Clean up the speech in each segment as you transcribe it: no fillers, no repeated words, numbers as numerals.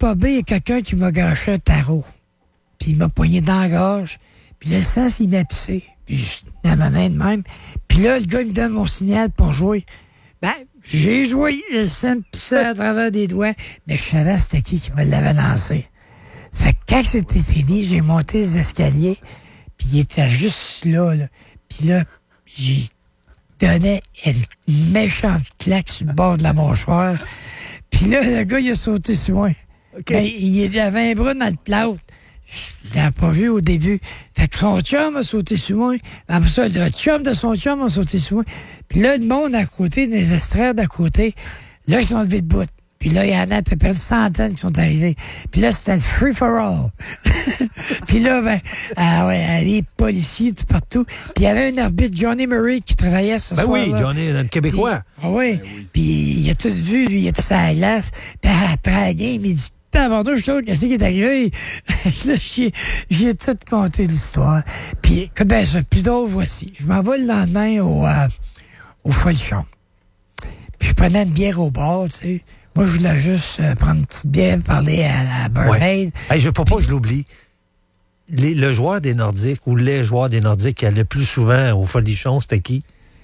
pubé, il y a quelqu'un qui m'a gâché un tarot. Puis il m'a poigné dans la gorge. Puis le sang, il m'a pissé. Puis je tenais à ma main de même. Puis là, le gars, il me donne mon signal pour jouer. Ben, j'ai joué. Le sang me pissait à travers des doigts. Mais je savais c'était qui me l'avait lancé. Ça fait que quand c'était fini, j'ai monté les escaliers. Puis il était juste là. Puis là, j'ai donné une méchante claque sur le bord de la mâchoire. Puis là, le gars, il a sauté sur moi. Okay. Ben, il avait un bras dans le plâtre. Je l'avais pas vu au début. Fait que son chum a sauté sur moi. Après ça, le chum de son chum a sauté sur moi. Puis là, le monde à côté, des estrades à côté, là, ils sont levés de bout. Puis là, il y en a à peu près une centaine qui sont arrivés. Puis là, c'était le free for all. Puis là, les policiers tout partout. Puis il y avait un arbitre, Johnny Murray, qui travaillait ce soir-là. Oui, Johnny, le Québécois. Oui. Puis il a tout vu, lui, il était sur la glace. Puis après la game, il dit, tabarnouche, qu'est-ce qui est arrivé? Là, j'ai tout conté l'histoire. Puis, écoute, ben, ça, plus drôle, voici. Je m'en vais le lendemain au Folichon. Puis je prenais une bière au bar, tu sais. Moi, je voulais juste prendre une petite bière, parler à la barmaid. Ouais. Hey, je ne peux pas, je l'oublie. Le joueur des Nordiques ou les joueurs des Nordiques qui allaient le plus souvent au Folichon, c'était qui?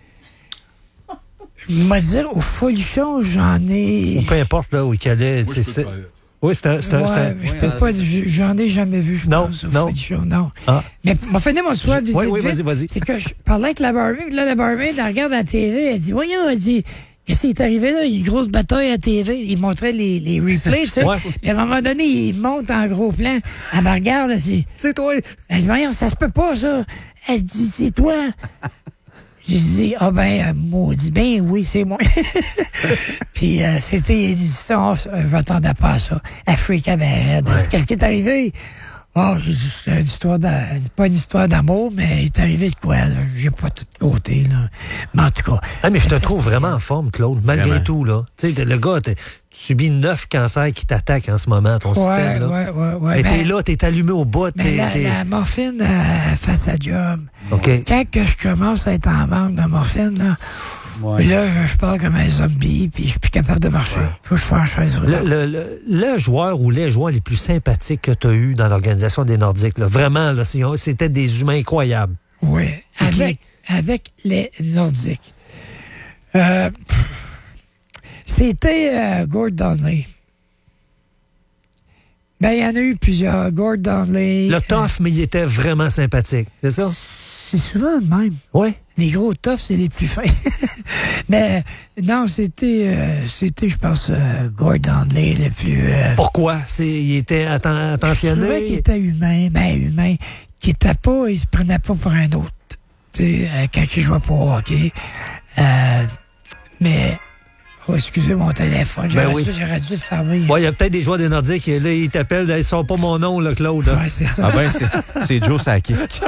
Je vais dire, au Folichon, j'en ai... Ou peu importe, là, où il allait. Oui, c'était je peux pas, j'en ai jamais vu, je pense, au Folichon, non. Ah. Mais m'a fait mon soir de visite. Oui, vas-y. C'est que je parlais avec la barmaid, là, la barmaid, elle regarde la TV, elle dit, voyons, elle dit... Qu'est-ce qui est arrivé là? Il y a une grosse bataille à TV. Il montrait les replays, tu sais. Ouais. Puis à un moment donné, il monte en gros plan. Elle me regarde, elle dit, c'est toi. Elle dit, voyons, ça se peut pas, ça. Elle dit, c'est toi. J'ai dit, maudit, ben oui, c'est moi. Puis c'était une édition, je m'attendais pas à ça. Elle freakait ben raide. Qu'est-ce qui est arrivé? Oh, c'est pas une histoire d'amour, mais il est arrivé de quoi, là? J'ai pas tout côté, là. Mais en tout cas. Ah, mais je te trouve vraiment en forme, Claude, malgré tout, là. Tu sais, le gars, tu subis 9 cancers qui t'attaquent en ce moment, ton système, là. Ouais. Mais t'es là, t'es allumé au bout. La morphine fait sa job. OK. Quand que je commence à être en manque de morphine, là, là, je parle comme un zombie, puis je suis plus capable de marcher. Faut que je sois en chaise roulante. Le joueur ou les joueurs les plus sympathiques que tu as eu dans l'organisation des Nordiques, là, vraiment, là, c'était des humains incroyables. Oui, avec les Nordiques. C'était Gord Donnelly. Ben, il y en a eu plusieurs. Gord Donnelly. Le tough, mais il était vraiment sympathique, c'est ça? C'est souvent le même. Oui. Les gros toughs, c'est les plus fins. Mais non, c'était je pense, Gord Donnelly le plus... Pourquoi? Il était attentionné? Je trouvais qu'il était humain, qu'il était pas, il se prenait pas pour un autre. Tu sais, quand il jouait pas au hockey. Mais... Oh, excusez mon téléphone, j'aurais dû le fermer. Oui, il y a peut-être des joueurs des Nordiques qui, là, ils t'appellent, ils sont pas mon nom, là, Claude. Oui, c'est ça. Ah ben, c'est Joe Sakic.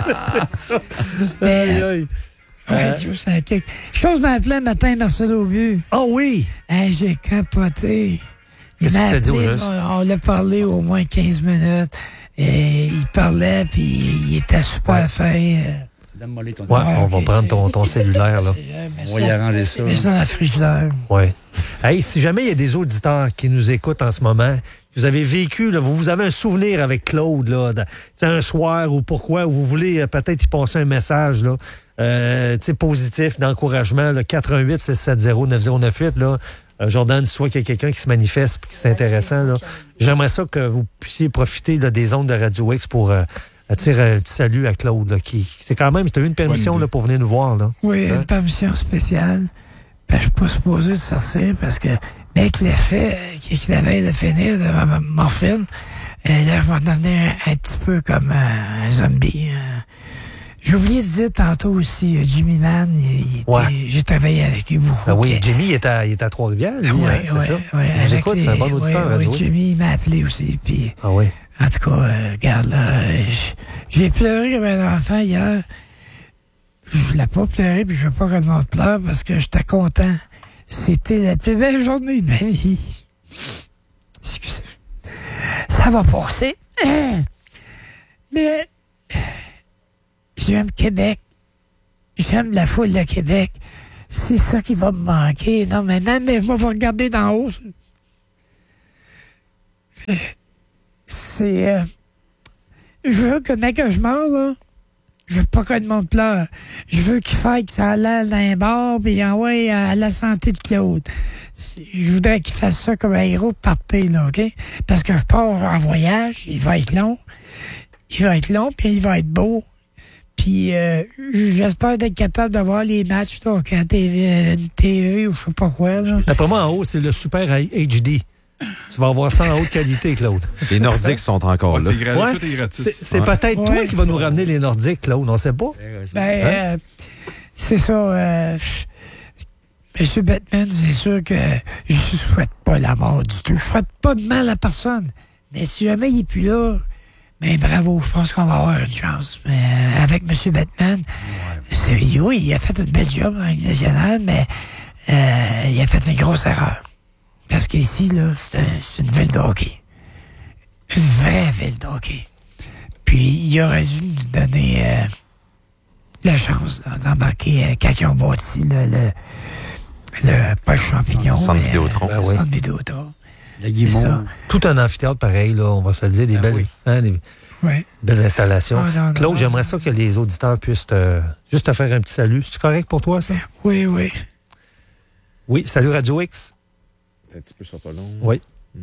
Joe Sakic. Chose m'appelait le matin, Marcel Aubu. Oh oui! J'ai capoté. Qu'est-ce qu'il t'a dit au juste? On l'a parlé au moins 15 minutes. Et il parlait, puis il était super fin. On va prendre ton cellulaire, là. On va y arranger ça. Mets ça dans la frigidaire. Oui. Hey, si jamais il y a des auditeurs qui nous écoutent en ce moment, vous avez vécu, là, vous avez un souvenir avec Claude, là, un soir ou pourquoi, ou vous voulez peut-être y passer un message, là, positif, d'encouragement, 88-670-9098, là. Jordan, si tu vois qu'il y a quelqu'un qui se manifeste et qui c'est intéressant, là, j'aimerais ça que vous puissiez profiter là, des ondes de Radio X pour attirer un petit salut à Claude, là, qui c'est quand même, tu as eu une permission là, pour venir nous voir. Là. Oui, une permission spéciale. Ben, je suis pas supposé de sortir parce que, avec l'effet qu'il avait de finir de ma morphine, là, je vais devenir un petit peu comme un zombie. J'ai oublié de dire tantôt aussi, Jimmy Mann, j'ai travaillé avec lui beaucoup. Ah oui, Jimmy, il est à Trois-Rivières, lui, c'est ça? Oui, j'écoute, c'est un bon auditeur. Oui, Jimmy, il m'a appelé aussi. Puis, ah oui? En tout cas, regarde, là, j'ai pleuré comme un enfant hier. Je voulais pas pleurer, puis je veux pas que le monde pleure parce que j'étais content. C'était la plus belle journée de ma vie. Excusez. Ça va passer. Mais j'aime Québec. J'aime la foule de Québec. C'est ça qui va me manquer. Non, mais même, je vais vous regarder d'en haut. c'est... je veux que, mec, que je meurs, là, je veux pas que le monde pleure. Je veux qu'il fasse que ça allait dans un bar, puis envoie à la santé de Claude. Je voudrais qu'il fasse ça comme un héros de party, là, OK? Parce que je pars en voyage, il va être long. Il va être long, puis il va être beau. Puis j'espère d'être capable de voir les matchs là, à TV ou je sais pas quoi. Là. D'après moi, en haut, c'est le Super HD. Tu vas avoir ça en haute qualité, Claude. Les Nordiques sont encore là. Ouais, tout est gratis. c'est peut-être toi qui vas nous ramener les Nordiques, Claude, on ne sait pas. Ben, c'est ça. Monsieur Batman, c'est sûr que je ne souhaite pas la mort du tout. Je ne souhaite pas de mal à personne. Mais si jamais il n'est plus là, ben bravo, je pense qu'on va avoir une chance. Mais avec M. Batman, oui, il a fait une belle job dans la Ligue nationale, mais il a fait une grosse erreur. Parce qu'ici, là, c'est une ville de hockey. Une vraie ville de hockey. Puis il aurait dû nous donner la chance là, d'embarquer quand ils ont bâti pas le champignon, le centre mais Vidéotron. le centre Vidéotron. C'est ça. Tout un amphithéâtre pareil, là, on va se le dire, des belles, belles installations. Non, Claude, j'aimerais ça que les auditeurs puissent juste te faire un petit salut. C'est correct pour toi, ça? Oui. Oui, salut Radio X. Un petit peu, ça pas long. Oui.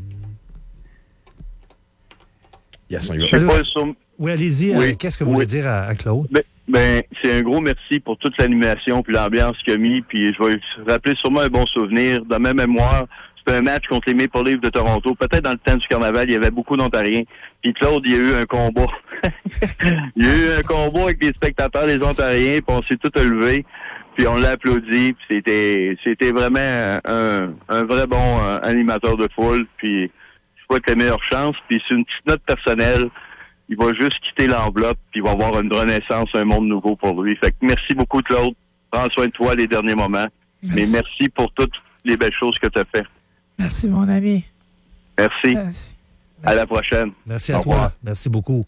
Salut. Oui, allez-y. Oui. Qu'est-ce que vous voulez dire à Claude? Ben, c'est un gros merci pour toute l'animation puis l'ambiance qu'il a mis. Puis je vais rappeler sûrement un bon souvenir. Dans ma mémoire, c'était un match contre les Maple Leafs de Toronto. Peut-être dans le temps du carnaval, il y avait beaucoup d'Ontariens. Puis Claude, il y a eu un combat. Il y a eu un combat avec les spectateurs, les Ontariens, puis on s'est tous levés. Puis on l'a applaudi. Puis c'était vraiment un vrai bon animateur de foule. Puis je souhaite les meilleures chances. Puis c'est une petite note personnelle. Il va juste quitter l'enveloppe, puis il va avoir une renaissance, un monde nouveau pour lui. Fait que merci beaucoup, Claude. Prends soin de toi les derniers moments. Merci. Mais merci pour toutes les belles choses que tu as fait. Merci, mon ami. Merci. Merci. À la prochaine. Merci Au à revoir. toi. Merci beaucoup.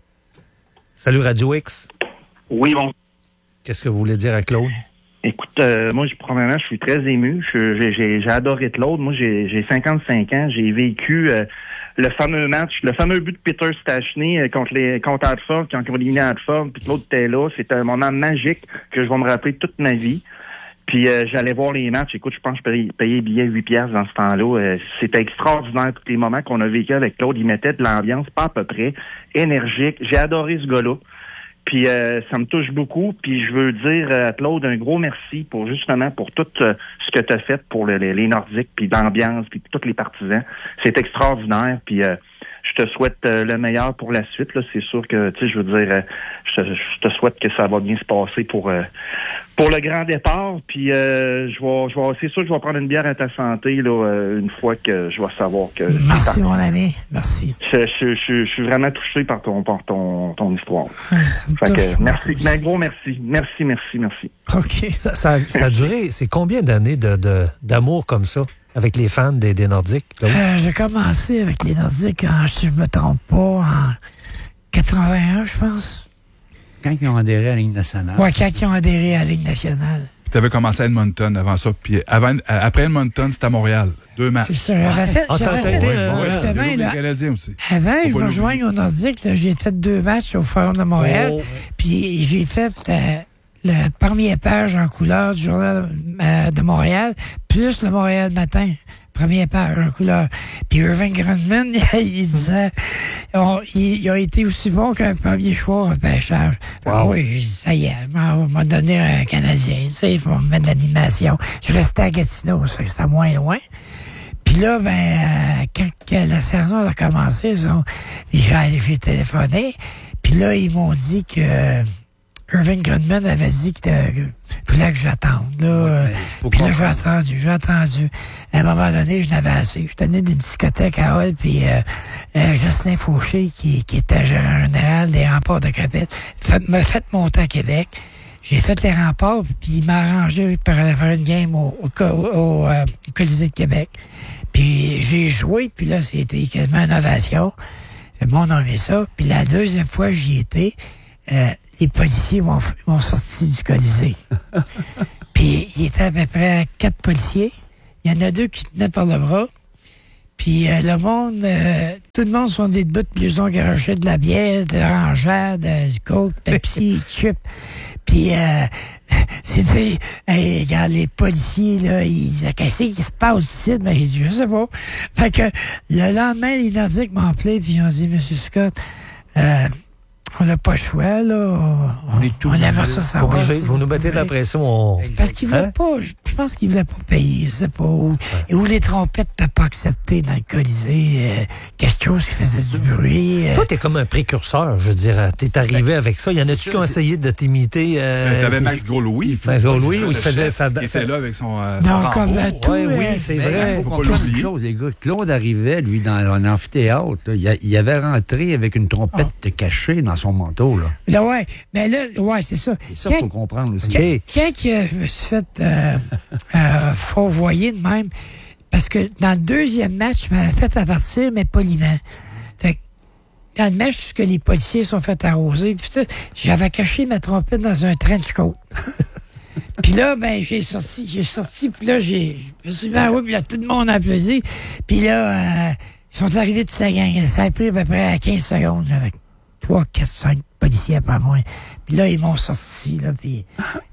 Salut Radio X. Oui, bon. Qu'est-ce que vous voulez dire à Claude? Écoute, moi, premièrement, je suis très ému. J'ai adoré Claude. Moi, j'ai 55 ans. J'ai vécu le fameux match, le fameux but de Peter Stachny contre Hartford, quand on a éliminé Hartford, puis Claude était là. C'était un moment magique que je vais me rappeler toute ma vie. Puis j'allais voir les matchs. Écoute, je pense que je payais le billet 8 piastres dans ce temps-là. C'était extraordinaire, tous les moments qu'on a vécu avec Claude. Il mettait de l'ambiance, pas à peu près, énergique. J'ai adoré ce gars-là. Puis ça me touche beaucoup. Puis je veux dire à Claude un gros merci pour tout ce que tu as fait pour les Nordiques, puis l'ambiance, puis tous les partisans. C'est extraordinaire. Puis je te souhaite le meilleur pour la suite. Là, c'est sûr que, tu sais, je veux dire, je te souhaite que ça va bien se passer pour le grand départ. Puis c'est sûr que je vais prendre une bière à ta santé là une fois que je vais savoir que. Merci, mon ami. Merci. Je suis vraiment touché par ton histoire. Ça me touche. Merci, mais gros merci. Merci. OK. Ça a duré, c'est combien d'années d'amour comme ça avec les fans des Nordiques? J'ai commencé avec les Nordiques, si je ne me trompe pas, en 81, je pense. Quand ils ont adhéré à la Ligue nationale. Oui, quand ils ont adhéré à la Ligue nationale. Tu avais commencé à Edmonton avant ça. Puis après Edmonton, c'était à Montréal. 2 matchs. C'est ça. J'avais fait. Justement, là, les Canadiens aussi. avant, je me rejoigne aux Nordiques. J'ai fait 2 matchs au Forum de Montréal. Puis j'ai fait la première page en couleur du Journal de Montréal, plus le Montréal Matin. Première page en couleur. Puis Irving Grundman, il disait il a été aussi bon qu'un premier choix au repêchage. Wow. Oui, j'ai dit, ça y est, on m'a donné un Canadien, tu sais, il faut me mettre de l'animation. Je restais à Gatineau, ça fait que c'était moins loin. Puis là, quand la saison a commencé, j'ai téléphoné, puis là, ils m'ont dit que Irving Grundman avait dit qu'il fallait que j'attende. Puis là, j'ai attendu. À un moment donné, je n'avais assez. Je tenais des discothèques à Hall, puis Jocelyn Fauché, qui était gérant général des Remparts de Québec, m'a fait monter à Québec. J'ai fait les Remparts, puis il m'a arrangé pour aller faire une game au Colisée de Québec. Puis j'ai joué, puis là, c'était quasiment une ovation. Le monde a aimé ça. Puis la deuxième fois j'y étais, les policiers m'ont sorti du Colisée. Puis il était à peu près 4 policiers. Il y en a 2 qui tenaient par le bras. Puis le monde, tout le monde sont des bouts, puis ils ont garoché de la bière, de l'orangeade, du coke, Pepsi, chips. Puis, c'était, hey, regarde, les policiers, là, ils disaient, qu'est-ce qui se passe ici? Mais j'ai dit, je sais pas. Fait que, le lendemain, les Nordiques m'ont appelé, puis ils ont dit, Monsieur Scott, on n'a pas le choix, là. On aimerait ça savoir. Obligé. Si vous nous mettez de la pression. C'est parce qu'ils voulaient pas, je pense qu'ils voulaient pas payer, je sais pas. Ou les trompettes n'étaient pas acceptées dans le Colisée, quelque chose qui faisait du bruit. Toi, t'es comme un précurseur, je veux dire. T'es arrivé avec ça. Y en a-tu qui ont essayé de t'imiter? T'avais Max Gros-Louis. Max Gros-Louis, où il faisait ça. Il était là avec son... non, comme tout. Oui, c'est vrai. Il faut comprendre une chose, les gars. Claude arrivait, lui, dans un amphithéâtre. Là, il avait rentré avec une trompette cachée dans son manteau, là. Là, ouais. Mais là, ouais, c'est ça. C'est ça qu'il faut comprendre aussi. Quand je me suis fait fourvoyer de même, parce que dans le deuxième match, je m'avais fait avertir, mais poliment. Fait que dans le match, ce que les policiers sont fait arroser, puis tout, j'avais caché ma trompette dans un trench coat. Puis là, ben, j'ai sorti, puis là, je me suis dit, ben oui, puis là, tout le monde a applaudi. Puis là, ils sont arrivés toute la gang. Ça a pris à peu près 15 secondes, avec 3, 4, 5 policiers après moi. Puis là, ils m'ont sorti, là, puis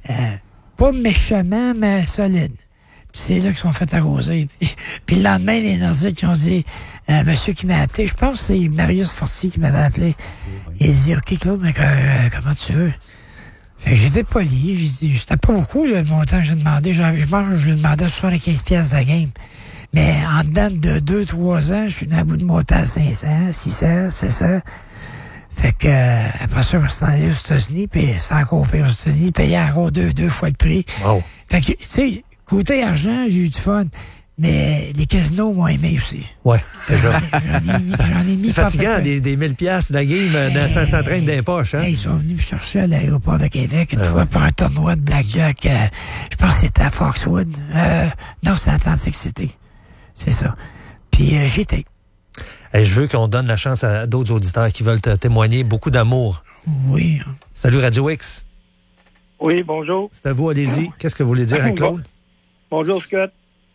pas méchamment, mais solide. Puis c'est là qu'ils sont fait arroser. Puis le lendemain, les Nordiques, ils ont dit, monsieur qui m'a appelé, je pense que c'est Marius Forcy qui m'avait appelé. Il dit, OK, Claude, mais comment tu veux? Fait que j'étais poli. J'ai dit, c'était pas beaucoup, le montant que j'ai demandé. Je lui demandais 75$ de la game. Mais en dedans de 2-3 ans, je suis dans le bout de monter à 500, 600, 700. Fait que, après ça, je me suis allé aux États-Unis, puis c'est encore pire aux États-Unis, payé encore deux fois le prix. Wow. Fait que, tu sais, côté argent, j'ai eu du fun, mais les casinos m'ont aimé aussi. Ouais, déjà. J'en ai mis C'est fatigant, des 1000$ de la game, dans 500 traînes dans les poches, hein? Ils sont venus me chercher à l'aéroport de Québec une fois pour un tournoi de blackjack. Je pense que c'était à Foxwood. Non, c'est Atlantic City. C'est ça. Puis j'y étais. Et je veux qu'on donne la chance à d'autres auditeurs qui veulent te témoigner. Beaucoup d'amour. Oui. Salut Radio X. Oui, bonjour. C'est à vous, allez-y. Qu'est-ce que vous voulez dire à Claude? Bonjour, Scott.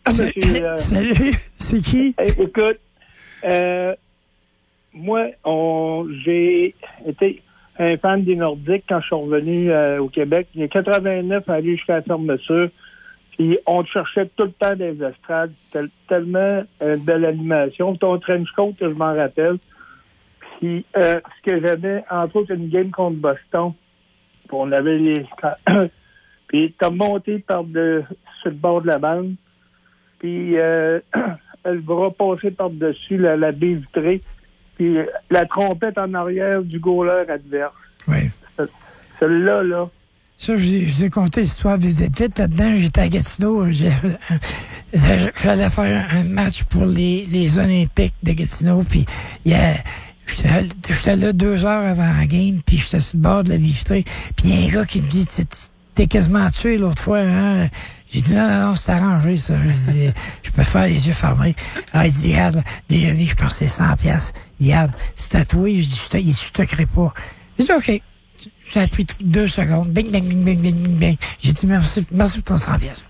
Salut, c'est qui? Hey, écoute, moi, j'ai été un fan des Nordiques quand je suis revenu au Québec. Il y a 89 à aller jusqu'à la fermeture. Puis on te cherchait tout le temps des estrades. C'était tellement une belle animation. Ton trench coat, je m'en rappelle. Puis ce que j'aimais, entre autres, une game contre Boston. Puis on avait les... Puis t'as monté sur le bord de la bande. Puis le bras passé par-dessus la baie vitrée. Puis la trompette en arrière du goaler adverse. Oui. Celle-là, là. Ça, je vous ai conté l'histoire vite. Là-dedans, j'étais à Gatineau. J'allais faire un match pour les Olympiques de Gatineau. Puis j'étais là 2 heures avant la game. Puis j'étais sur le bord de la baie vitrée. Puis il y a un gars qui me dit, t'es quasiment tué l'autre fois, hein? J'ai dit, non, c'est arrangé, ça. Je dis, je peux faire les yeux fermés. Ah, il dit, regarde, les amis, je pense que c'est 100$. Regarde, c'est tatoué. Je dis, je te crée pas. J'ai dit, OK. Ça a pris 2 secondes. Bing, bing, bing, bing, bing, bing, bing. J'ai dit, merci pour ton 100$.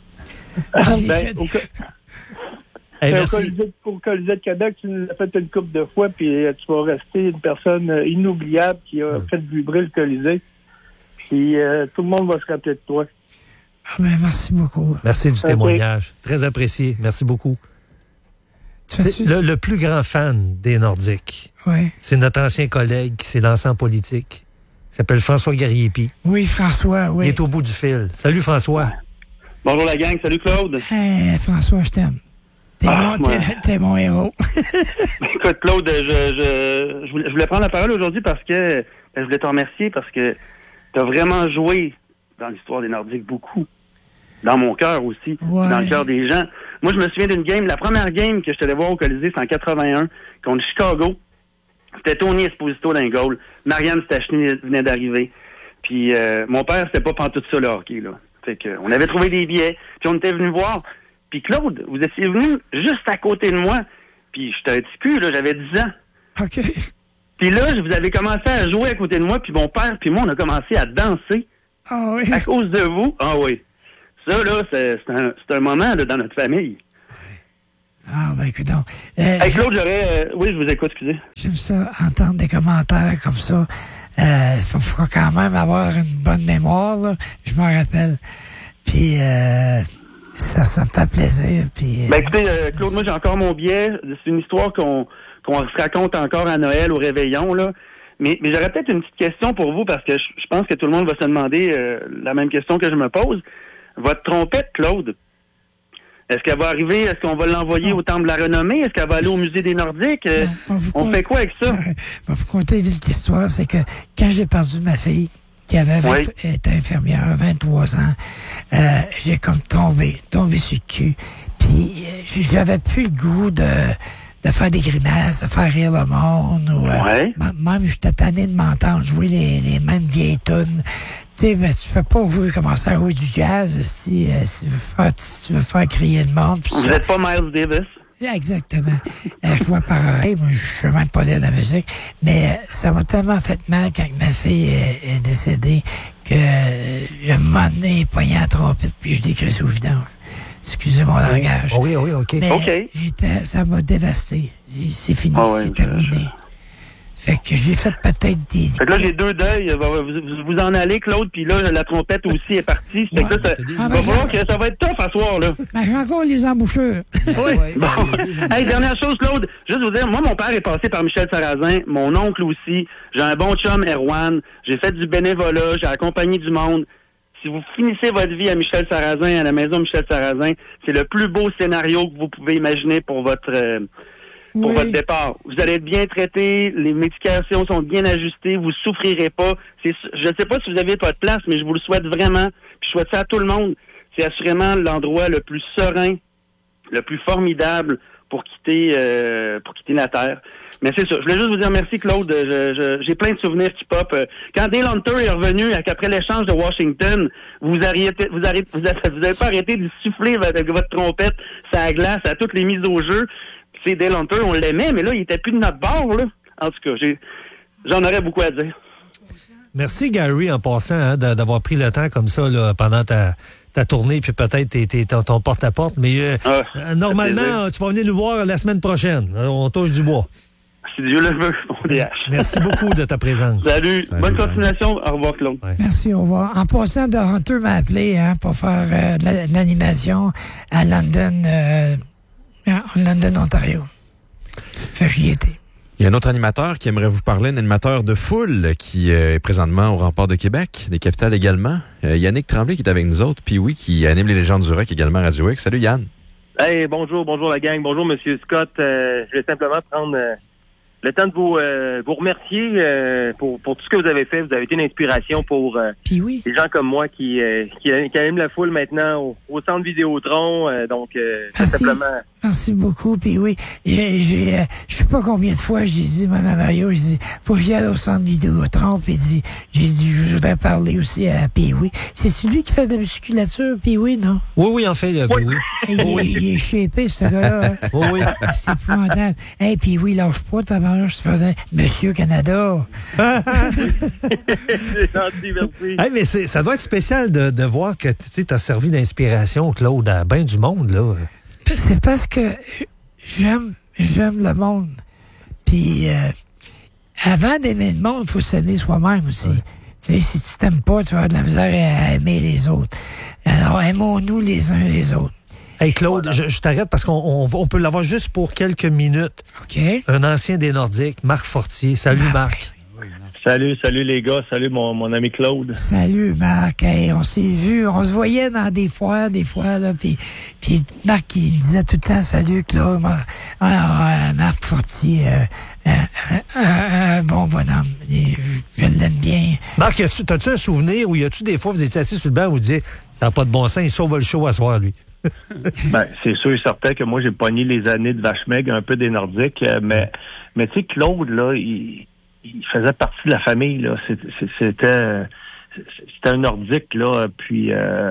Au Colisée de Québec, tu l'as fait une couple de fois, puis tu vas rester une personne inoubliable qui a fait vibrer le Colisée. Puis tout le monde va se rappeler de toi. Ah ben, merci beaucoup. Merci du témoignage. Très apprécié. Merci beaucoup. Le plus grand fan des Nordiques, c'est notre ancien collègue qui s'est lancé en politique. Il s'appelle François Gariepi. Oui, François, oui. Il est au bout du fil. Salut, François. Bonjour la gang. Salut, Claude. Hey, François, je t'aime. T'es mon héros. Écoute, Claude, je voulais prendre la parole aujourd'hui parce que je voulais te remercier parce que tu as vraiment joué dans l'histoire des Nordiques beaucoup. Dans mon cœur aussi. Dans le cœur des gens. Moi, je me souviens d'une game. La première game que je suis allé voir au Colisée, c'est en 81 contre Chicago. C'était Tony Esposito d'un goal. Marianne Stachny venait d'arriver. Puis mon père, c'était pas pantoute ça, le hockey, là. Fait que on avait trouvé des billets, puis on était venu voir. Puis Claude, vous étiez venu juste à côté de moi. Puis j'étais un petit cul, là, j'avais 10 ans. OK. Puis là, vous avez commencé à jouer à côté de moi, puis mon père puis moi, on a commencé à danser. Ah oui? À cause de vous. Ah oui. Ça, là, c'est un moment là, dans notre famille. Ah, ben, écoute donc. Hey, Claude, j'aurais... oui, je vous écoute, excusez. J'aime ça, entendre des commentaires comme ça. Faut quand même avoir une bonne mémoire, là. Je m'en rappelle. Puis, ça me fait plaisir. Puis, Ben, écoutez, Claude, moi, j'ai encore mon billet. C'est une histoire qu'on se raconte encore à Noël, au réveillon, là. Mais j'aurais peut-être une petite question pour vous, parce que je pense que tout le monde va se demander la même question que je me pose. Votre trompette, Claude, est-ce qu'elle va arriver? Est-ce qu'on va l'envoyer au Temple de la Renommée? Est-ce qu'elle va aller au Musée des Nordiques? On fait quoi avec ça? Je vais vous conter une petite histoire. C'est que quand j'ai perdu ma fille, qui avait était infirmière, 23 ans, j'ai comme tombé sur le cul. Puis j'avais plus le goût de faire des grimaces, de faire rire le monde. Ou, même j'étais tanné de m'entendre jouer les mêmes vieilles tunes. Tu sais, mais tu peux pas commencer à jouer du jazz si tu veux faire crier le monde. Vous n'êtes pas Miles Davis? Exactement. Je vois par oreille, moi, je sais même pas lire la musique, mais ça m'a tellement fait mal quand ma fille est décédée que je m'en ai pogné à la trompette puis je décris sous le vidange. Excusez mon langage. Oui, OK. Mais ça m'a dévasté. C'est fini, c'est terminé. Fait que j'ai fait peut-être des... Fait que là, j'ai deux deuils. Vous en allez, Claude, puis là, la trompette aussi est partie. Fait que là, va voir que ça va être tough à soir, là. Ben, j'ai encore les embouchures. Oui. Bon. Hey, dernière chose, Claude. Juste vous dire, moi, mon père est passé par Michel Sarrazin. Mon oncle aussi. J'ai un bon chum, Erwan. J'ai fait du bénévolat. J'ai accompagné du monde. Si vous finissez votre vie à Michel Sarrazin, à la maison Michel Sarrazin, c'est le plus beau scénario que vous pouvez imaginer pour votre départ. Vous allez être bien traité, les médications sont bien ajustées, vous souffrirez pas. Je ne sais pas si vous avez pas de place, mais je vous le souhaite vraiment. Puis je souhaite ça à tout le monde. C'est assurément l'endroit le plus serein, le plus formidable pour quitter la Terre. Mais c'est ça. Je voulais juste vous dire merci, Claude. J'ai plein de souvenirs qui pop. Quand Dale Hunter est revenu, après l'échange de Washington, vous avez pas arrêté de souffler avec votre trompette sur la glace à toutes les mises au jeu. C'est Dale Hunter, on l'aimait, mais là, il était plus de notre bord, là. En tout cas, j'en aurais beaucoup à dire. Merci, Gary, en passant, d'avoir pris le temps comme ça là, pendant ta tournée, puis peut-être ton porte-à-porte. Mais normalement, tu vas venir nous voir la semaine prochaine. On touche du bois. Si Dieu le veut, on DH. Merci beaucoup de ta présence. Salut. Bonne continuation. Au revoir, Claude. Ouais. Merci, au revoir. En passant, The Hunter m'a appelé pour faire de l'animation à London, Ontario. Fait que j'y étais. Il y a un autre animateur qui aimerait vous parler, un animateur de foule qui est présentement au Rempart de Québec, des capitales également. Yannick Tremblay qui est avec nous autres, puis oui, qui anime les légendes du rock également à Radio X. Salut Yann. Hey, bonjour la gang, bonjour Monsieur Scott. Je vais simplement prendre le temps de vous remercier pour tout ce que vous avez fait. Vous avez été une inspiration pour des gens comme moi qui animent la foule maintenant au centre Vidéotron. Simplement... Merci beaucoup. Puis oui, je sais pas combien de fois j'ai dit, même à Mario, j'ai dit, faut que j'y aille au centre Vidéotron. Puis j'ai dit, je vais parler aussi à Pee-Wee. C'est celui qui fait de la musculature, Pee-Wee, non? Oui, en fait, Pee-Wee. Il est shapé, ce gars-là. Hein? Oui. C'est épouvantable. Hey, Pee-Wee, lâche pas, ta manche, tu faisais Monsieur Canada. C'est gentil, merci. Hey, mais ça doit être spécial de voir que tu as servi d'inspiration, Claude, à bien du monde, là. C'est parce que j'aime le monde. Puis, avant d'aimer le monde, il faut s'aimer soi-même aussi. Ouais. Tu sais, si tu t'aimes pas, tu vas avoir de la misère à aimer les autres. Alors, aimons-nous les uns les autres. Hey Claude, je t'arrête parce qu'on peut l'avoir juste pour quelques minutes. OK. Un ancien des Nordiques, Marc Fortier. Salut, Marc. Salut les gars, salut mon ami Claude. Salut Marc, hey, on s'est vu, on se voyait dans des fois là, puis Marc il me disait tout le temps salut Claude, Marc Fortier, un bon bonhomme, je l'aime bien. Marc, t'as-tu un souvenir où y a-tu des fois vous étiez assis sur le banc où vous disiez ça n'a pas de bon sens, il sauve le show à soir lui? Ben, c'est sûr et certain que moi j'ai pogné les années de Vache Maigre, un peu des Nordiques, mais tu sais Claude là, il faisait partie de la famille, là. C'était un Nordique, là, puis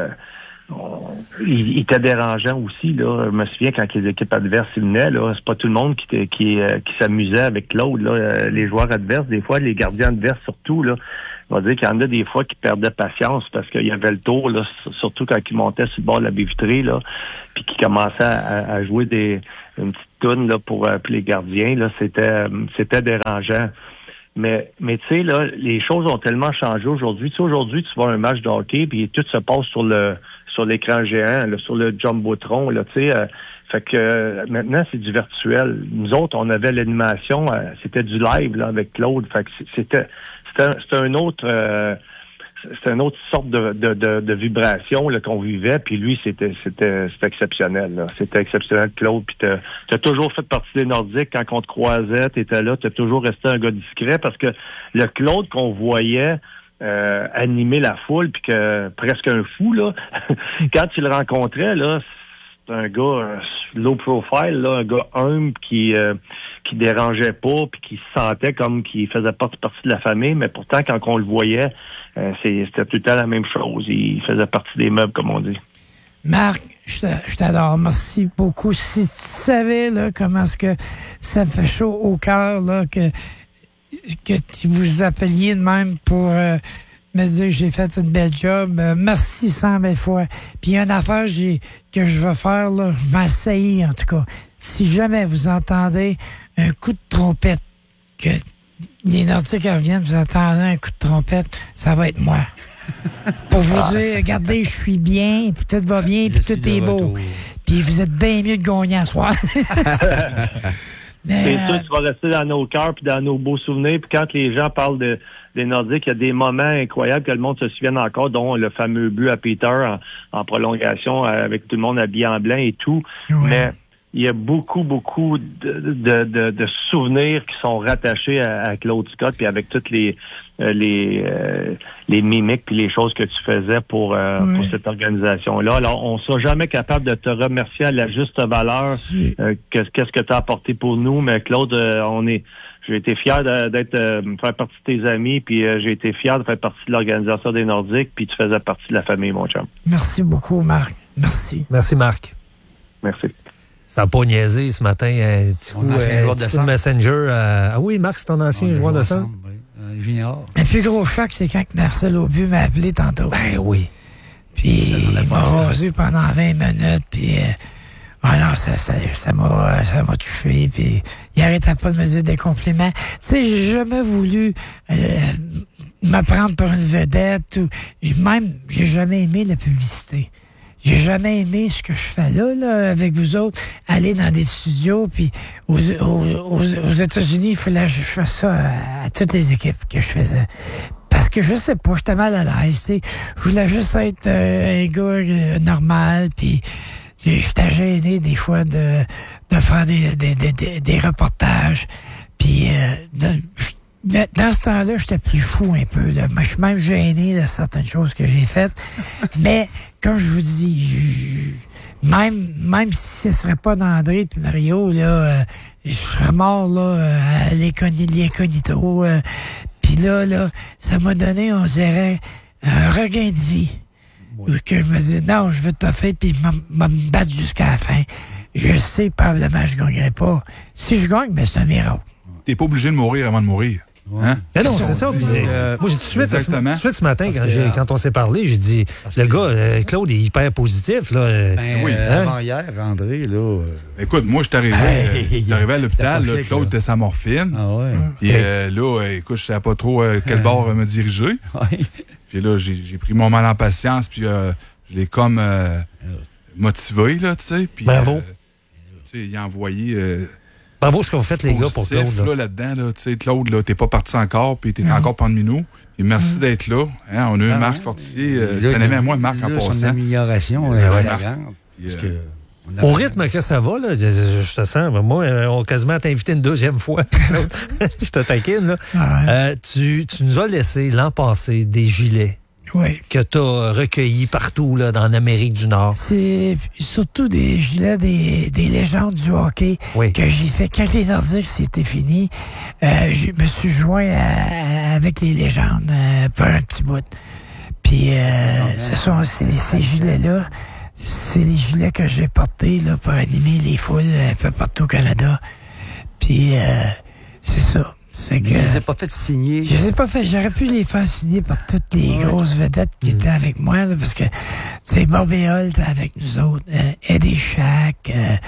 il était dérangeant aussi, là. Je me souviens quand les équipes adverses venaient, là, c'est pas tout le monde qui s'amusait avec Claude, là. Les joueurs adverses, des fois, les gardiens adverses surtout, là. On va dire qu'il y en a des fois qui perdaient patience parce qu'il y avait le tour, là, surtout quand ils montaient sur le bord de la baie vitrée, là, puis qui commençaient à jouer une petite toune là, pour les gardiens. Là, c'était dérangeant. Mais tu sais, là, les choses ont tellement changé aujourd'hui. Tu sais, aujourd'hui, tu vois un match de hockey, puis tout se passe sur l'écran géant, là, sur le Jumbotron, là, tu sais. Fait que maintenant, c'est du virtuel. Nous autres, on avait l'animation, c'était du live là, avec Claude. Fait que c'était un autre c'était une autre sorte de vibration là, qu'on vivait. Puis lui, c'était exceptionnel. Là. C'était exceptionnel, Claude. Puis t'as toujours fait partie des Nordiques. Quand on te croisait, t'étais là. T'as toujours resté un gars discret parce que le Claude qu'on voyait animer la foule, puis que presque un fou, là, quand tu le rencontrais, là, c'est un gars low profile, là, un gars humble qui dérangeait pas, puis qui se sentait comme qu'il faisait partie de la famille, mais pourtant, quand on le voyait, c'était tout le temps la même chose. Il faisait partie des meubles, comme on dit. Marc, je t'adore. Merci beaucoup. Si tu savais là, comment est-ce que ça me fait chaud au cœur là, que vous appeliez de même pour me dire que j'ai fait une belle job. Merci 100 000 fois. Puis il y a une affaire que je vais faire, là, je m'assaillis en tout cas. Si jamais vous entendez un coup de trompette, que les Nordiques reviennent, vous entendez un coup de trompette, ça va être moi. Pour vous dire, regardez, je suis bien, puis tout va bien, puis tout est beau. Puis vous êtes bien mieux de gagner à soir. C'est sûr, tu vas rester dans nos cœurs puis dans nos beaux souvenirs. Puis quand les gens parlent des Nordiques, il y a des moments incroyables que le monde se souvienne encore, dont le fameux but à Peter en prolongation avec tout le monde habillé en blanc et tout. Ouais. Mais il y a beaucoup de souvenirs qui sont rattachés à Claude Scott puis avec toutes les mimiques puis les choses que tu faisais pour cette organisation-là. Alors, on sera jamais capable de te remercier à la juste valeur qu'est-ce que tu as apporté pour nous, mais Claude, j'ai été fier faire partie de tes amis, puis j'ai été fier de faire partie de l'organisation des Nordiques, puis tu faisais partie de la famille, mon chum. Merci beaucoup, Marc. Merci. Merci, Marc. Merci. Ça n'a pas niaisé ce matin. Petit coup de Messenger. Ah oui, Marc, c'est ton ancien joueur de centre. Junior. Le plus gros choc, c'est quand Marcel Aubu m'a appelé tantôt. Ben oui. Puis il m'a rasé pendant 20 minutes, puis ça m'a touché, puis il arrêtait pas de me dire des compliments. Tu sais, j'ai jamais voulu me prendre pour une vedette. J'ai jamais aimé la publicité. J'ai jamais aimé ce que je fais là, avec vous autres, aller dans des studios, puis aux États-Unis, il fallait que je fasse ça à toutes les équipes que je faisais. Parce que je sais pas, j'étais mal à l'aise, tu sais. Je voulais juste être un gars normal, puis j'étais gêné des fois de faire des reportages. Puis dans ce temps-là, j'étais plus fou un peu. Là. Je suis même gêné de certaines choses que j'ai faites. Mais, comme je vous dis, même si ce serait pas d'André et Mario, là, je serais mort là, à l'incognito. Puis là, ça m'a donné, on dirait, un regain de vie. Oui. Que je me dis, non, je veux t'offrir puis me battre jusqu'à la fin. Je sais, probablement, je gagnerai pas. Si je gagne, ben, c'est un miracle. T'es pas obligé de mourir avant de mourir. Hein? Non, c'est ça. Moi, j'ai tout de suite ce matin, quand on s'est parlé, j'ai dit, le gars, Claude, est hyper positif. Là, oui. Avant hier, André, là... Écoute, moi, je suis arrivé à l'hôpital, là, Claude était sa morphine. Ah ouais. Puis là, écoute, je savais pas trop quel bord me diriger. Puis là, j'ai pris mon mal en patience, puis je l'ai comme motivé, là, tu sais. Bravo. Tu sais, il a envoyé... Bravo ce que vous faites, les gars, pour Claude. Là-dedans, là, tu sais, Claude, là, t'es pas parti encore, puis t'es encore parmi nous. Et merci d'être là. Hein, on a eu Marc Fortier. Tu connais même moi, Marc, en passant. Son amélioration au rythme que ça va, là, je te sens, moi, on a quasiment t'invité une deuxième fois. Je te taquine, là. Tu nous as laissé l'an passé des gilets. Oui. Que tu as recueillis partout là, dans l'Amérique du Nord. C'est surtout des gilets des légendes du hockey que j'ai fait. Quand les Nordiques, c'était fini, je me suis joint avec les légendes pour un petit bout. Puis, ces gilets-là, c'est les gilets que j'ai portés là, pour animer les foules un peu partout au Canada. Puis, c'est ça. Je les ai pas fait signer. Je les ai pas fait. J'aurais pu les faire signer par toutes les grosses vedettes qui étaient avec moi, là, parce que, tu sais, Bob et Holt était avec nous autres, Eddie Shack,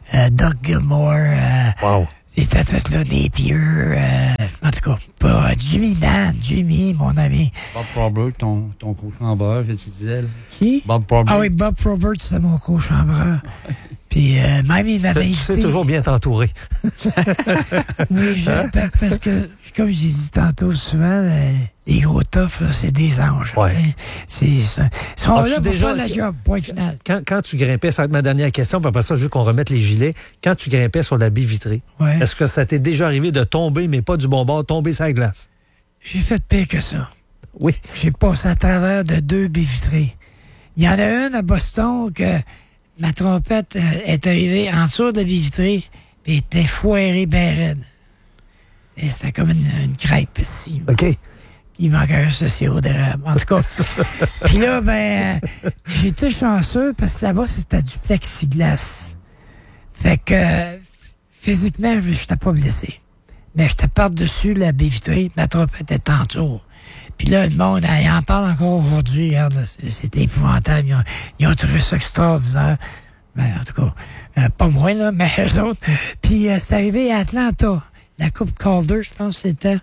Doug Gilmore. Wow. C'était fait là, Napier. En tout cas, pas Jimmy Mann. Jimmy, mon ami. Bob Probert, ton coach chambreur, je te disais. Là. Qui? Bob Probert. Ah oui, Bob Probert, c'était mon coach chambreur. Puis même, il m'avait invité. Tu sais toujours bien t'entourer. Oui, parce que, comme j'ai dit tantôt, souvent, les gros toughs, là, c'est des anges. Ouais. Hein. Ils sont là pour faire la job, point final. Quand tu grimpais, ça va être ma dernière question, puis après ça, je veux qu'on remette les gilets. Quand tu grimpais sur la baie vitrée, est-ce que ça t'est déjà arrivé de tomber, mais pas du bon bord, tomber sur la glace? J'ai fait pire que ça. Oui. J'ai passé à travers de 2 baies vitrées. Il y en a une à Boston que ma trompette est arrivée en dessous de la baie vitrée, puis elle était foirée bien raide. Et c'était comme une crêpe ici. OK. Il manquait juste le sirop d'érable. En tout cas. Puis là, j'ai été chanceux parce que là-bas, c'était du plexiglas. Fait que, physiquement, je n'étais pas blessé. Mais j'étais par-dessus la baie vitrée, ma trompette était en tour. Puis là, le monde, il en parle encore aujourd'hui. Regarde, c'était épouvantable. Ils ont trouvé ça extraordinaire. Ben, en tout cas, pas moi, là, mais eux autres. Puis c'est arrivé à Atlanta. La Coupe Calder, je pense que c'était.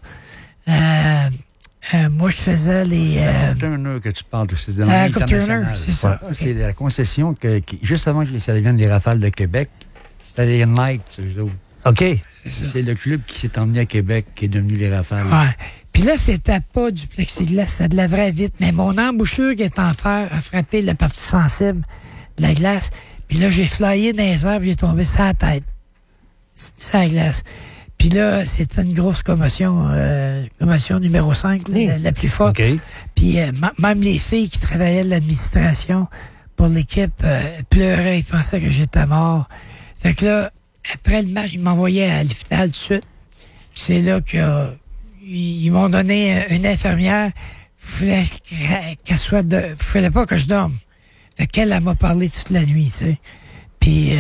Moi, je faisais les... Turner que tu parles, c'est dans la Coupe Turner, c'est ça. Ouais. C'est la concession qui, juste avant que ça devienne les Rafales de Québec, c'était les Knights, eux autres. OK. C'est le club qui s'est emmené à Québec qui est devenu les Rafales. Ouais. Puis là, c'était pas du plexiglas, ça de la vraie vitre. Mais mon embouchure qui est en fer a frappé la partie sensible de la glace. Puis là, j'ai flyé dans les airs, puis j'ai tombé sur la tête. Sur la glace. Puis là, c'était une grosse commotion. Commotion numéro 5, là, la plus forte. Okay. Puis même les filles qui travaillaient à l'administration pour l'équipe pleuraient. Ils pensaient que j'étais mort. Fait que là, après le match, ils m'envoyaient à l'hôpital tout de suite. Puis c'est là qu'ils m'ont donné une infirmière. Il fallait qu'elle soit... Il fallait pas que je dorme. Fait qu'elle, elle m'a parlé toute la nuit, tu sais. Puis...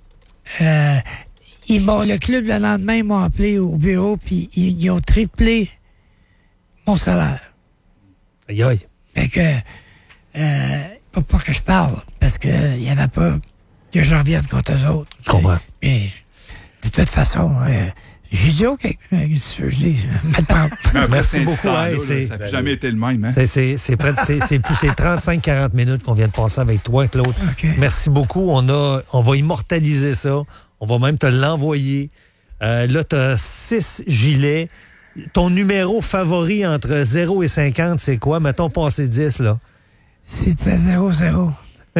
le club, le lendemain, ils m'ont appelé au bureau, puis ils ont triplé mon salaire. Aïe, aïe. Fait que, pas que je parle, parce qu'il n'y avait pas que je revienne contre eux autres. Je comprends. Mais, de toute façon, j'ai dit OK. Je dis, maintenant. Merci beaucoup. Ça n'a jamais été le même. Hein? C'est 35-40 minutes qu'on vient de passer avec toi, Claude. Okay. Merci beaucoup. On va immortaliser ça. On va même te l'envoyer. Là, tu as 6 gilets. Ton numéro favori entre 0 et 50, c'est quoi? Mettons, passer 10, là. C'était 0-0.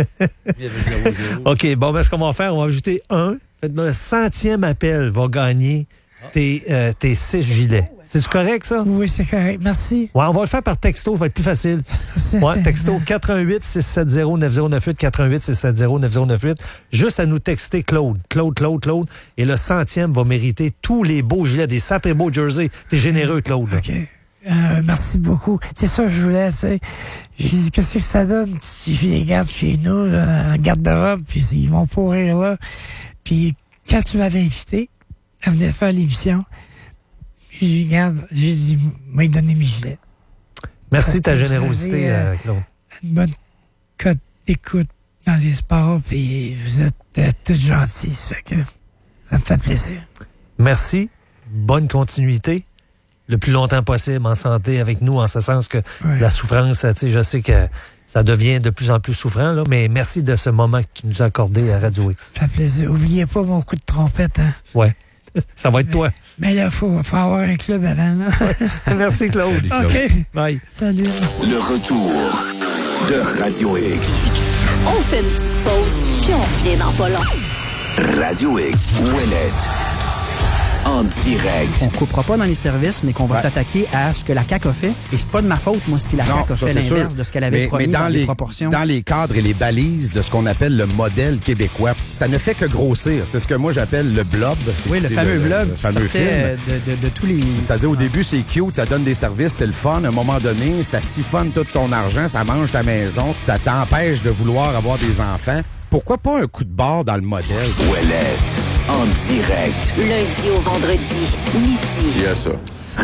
OK, bon, ce qu'on va faire, on va ajouter 1. Le 100e appel va gagner tes 6 gilets. C'est-tu correct, ça? Oui, c'est correct. Merci. Ouais, on va le faire par texto, ça va être plus facile. Ouais, texto 88-670-9098, 88-670-9098. Juste à nous texter Claude. Claude. Et le 100e va mériter tous les beaux gilets, des sapés beaux jerseys. T'es généreux, Claude. OK. Merci beaucoup. C'est ça que je voulais, tu sais. J'ai dit, qu'est-ce que ça donne si je les garde chez nous, là, en garde-robe, puis ils vont pourrir là. Puis quand tu m'avais invité à venir faire l'émission, j'ai dit, moi, il donnait mes gilets. Merci de ta générosité, Claude. Une bonne cote d'écoute dans les sports, puis vous êtes tous gentils, ça fait que ça me fait plaisir. Merci. Bonne continuité. Le plus longtemps possible en santé avec nous, en ce sens que la souffrance, tu sais, je sais que ça devient de plus en plus souffrant, là, mais merci de ce moment que tu nous as accordé à Radio X. Ça fait plaisir. Oubliez pas mon coup de trompette, hein? Ouais. Ça va être toi. Mais là, il faut avoir un club avant, là. Merci, Claude. Salut, Claude. OK. Bye. Salut. Le retour de Radio X. On fait une petite pause, puis on revient dans pas long. Radio X. Ouellette. En direct. On coupera pas dans les services, mais qu'on va s'attaquer à ce que la CAQ a fait. Et c'est pas de ma faute, moi, si la CAQ a fait l'inverse de ce qu'elle avait promis dans les proportions. Dans les cadres et les balises de ce qu'on appelle le modèle québécois, ça ne fait que grossir. C'est ce que moi j'appelle le blob. Oui, le fameux blob. Le fameux film. De tous les... C'est-à-dire, au début, c'est cute, ça donne des services, c'est le fun. À un moment donné, ça siphonne tout ton argent, ça mange ta maison, ça t'empêche de vouloir avoir des enfants. Pourquoi pas un coup de barre dans le modèle? Ouellette. En direct. Lundi au vendredi, midi. Il y a ça.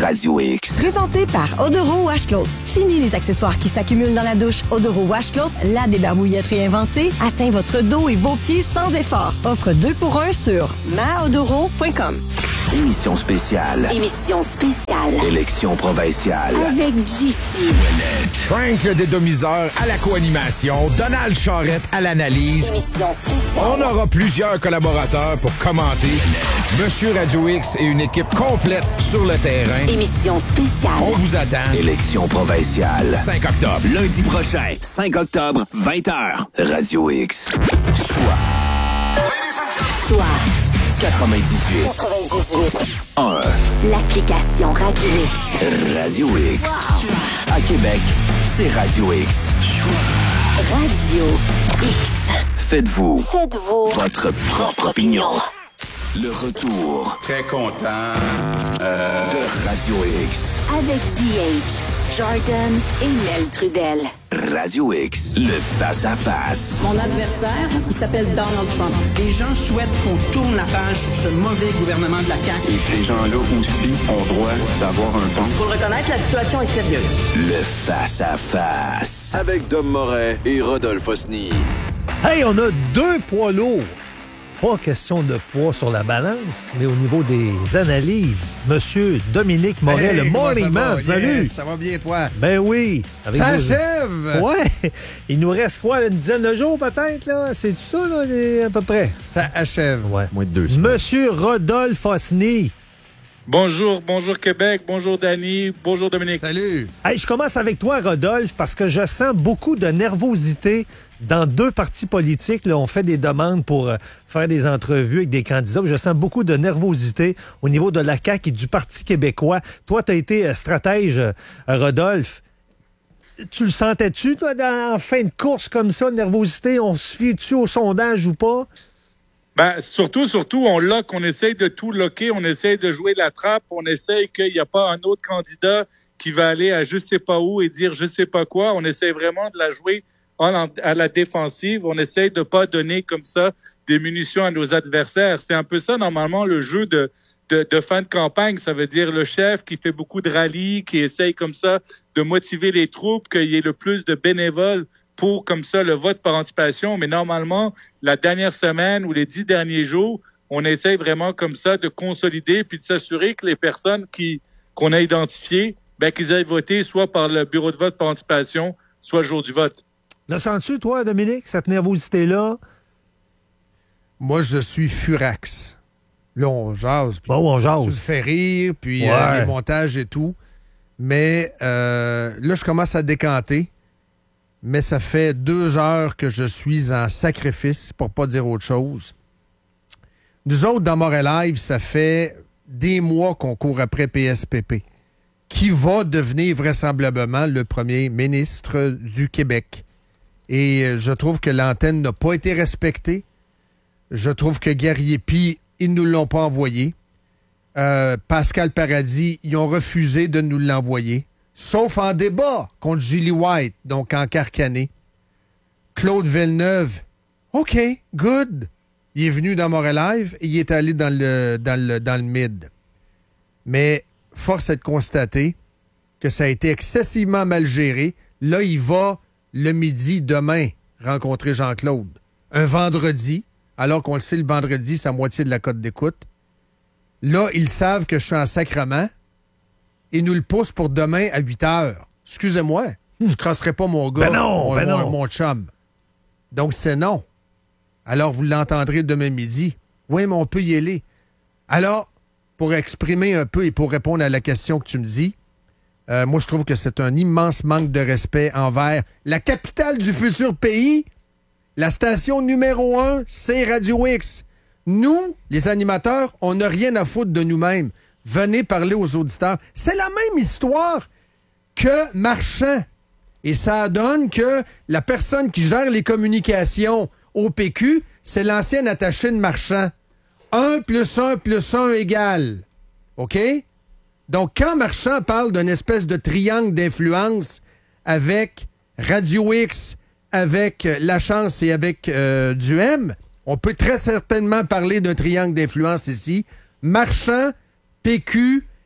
Radio X. Présenté par Odoro Washcloth. Fini les accessoires qui s'accumulent dans la douche. Odoro Washcloth, la débarbouillette réinventée, atteint votre dos et vos pieds sans effort. Offre 2 pour 1 sur maodoro.com. Émission spéciale. Émission spéciale. Élection provinciale. Avec JC. Frank le dédomiseur à la co-animation. Donald Charrette à l'analyse. Émission spéciale. On aura plusieurs collaborateurs pour commenter. Monsieur Radio X et une équipe complète sur le terrain. Émission spéciale. On vous attend. Élection provinciale. 5 octobre. Lundi prochain, 5 octobre, 20h. Radio X. Choix. 98. 1. L'application Radio X. Radio X. À Québec, c'est Radio X. Radio X. Faites-vous votre propre opinion. Le retour. Très content de Radio X. Avec DH, Jordan et Mel Trudel. Radio X, le face-à-face. Mon adversaire, il s'appelle Donald Trump. Les gens souhaitent qu'on tourne la page sur ce mauvais gouvernement de la CAQ. Et ces gens-là aussi ont droit d'avoir un ton. Faut le reconnaître, la situation est sérieuse. Le face-à-face. Avec Dom Moret et Rodolphe Osny. Hey, on a 2 poids lourds. Pas question de poids sur la balance, mais au niveau des analyses. Monsieur Dominique Moret, le Morning Man, salut! Yes, ça va bien, toi? Ben oui. Ça achève! Ouais. Il nous reste quoi, une dizaine de jours peut-être, là? C'est tout ça, là, à peu près? Ça achève. Ouais. Moins de 2 semaines. Monsieur Rodolphe Osny. Bonjour Québec, bonjour Danny, bonjour Dominique. Salut. Hey, je commence avec toi, Rodolphe, parce que je sens beaucoup de nervosité dans 2 partis politiques. Là, on fait des demandes pour faire des entrevues avec des candidats. Je sens beaucoup de nervosité au niveau de la CAQ et du Parti québécois. Toi, tu as été stratège, Rodolphe. Tu le sentais-tu, toi, en fin de course comme ça, nervosité? On se fie-tu au sondage ou pas? Ben, surtout, on lock, on essaye de tout locker, on essaye de jouer la trappe, on essaye qu'il n'y a pas un autre candidat qui va aller à je sais pas où et dire je sais pas quoi. On essaye vraiment de la jouer à la défensive. On essaye de pas donner comme ça des munitions à nos adversaires. C'est un peu ça, normalement, le jeu de fin de campagne. Ça veut dire le chef qui fait beaucoup de rallyes, qui essaye comme ça de motiver les troupes, qu'il y ait le plus de bénévoles pour, comme ça, le vote par anticipation. Mais normalement, la dernière semaine ou les 10 derniers jours, on essaie vraiment comme ça de consolider puis de s'assurer que les personnes qu'on a identifiées, qu'ils aillent voter soit par le bureau de vote par anticipation, soit le jour du vote. Le sens-tu, toi, Dominique, cette nervosité-là? Moi, je suis furax. Là, on jase. Puis on jase. Tu le fais rire, puis les montages et tout. Mais là, je commence à décanter. Mais ça fait 2 heures que je suis en sacrifice, pour pas dire autre chose. Nous autres, dans Montréal Live, ça fait des mois qu'on court après PSPP, qui va devenir vraisemblablement le premier ministre du Québec. Et je trouve que l'antenne n'a pas été respectée. Je trouve que Guerrier-Py, ils ne nous l'ont pas envoyé. Pascal Paradis, ils ont refusé de nous l'envoyer. Sauf en débat contre Julie White, donc en Carcané. Claude Villeneuve, OK, good. Il est venu dans Montréal Live et il est allé dans le mid. Mais force est de constater que ça a été excessivement mal géré. Là, il va le midi, demain, rencontrer Jean-Claude. Un vendredi, alors qu'on le sait, le vendredi, c'est la moitié de la cote d'écoute. Là, ils savent que je suis en sacrement. Et nous le pousse pour demain à 8 heures. Excusez-moi, je ne crosserai pas mon gars, mon chum. Donc, c'est non. Alors, vous l'entendrez demain midi. Oui, mais on peut y aller. Alors, pour exprimer un peu et pour répondre à la question que tu me dis, moi, je trouve que c'est un immense manque de respect envers la capitale du futur pays. La station numéro 1, c'est Radio X. Nous, les animateurs, on n'a rien à foutre de nous-mêmes. Venez parler aux auditeurs. C'est la même histoire que Marchand. Et ça donne que la personne qui gère les communications au PQ, c'est l'ancien attaché de Marchand. 1 + 1 + 1 égale. OK? Donc, quand Marchand parle d'une espèce de triangle d'influence avec Radio X, avec La Chance et avec Duhem, on peut très certainement parler d'un triangle d'influence ici. Marchand, PQ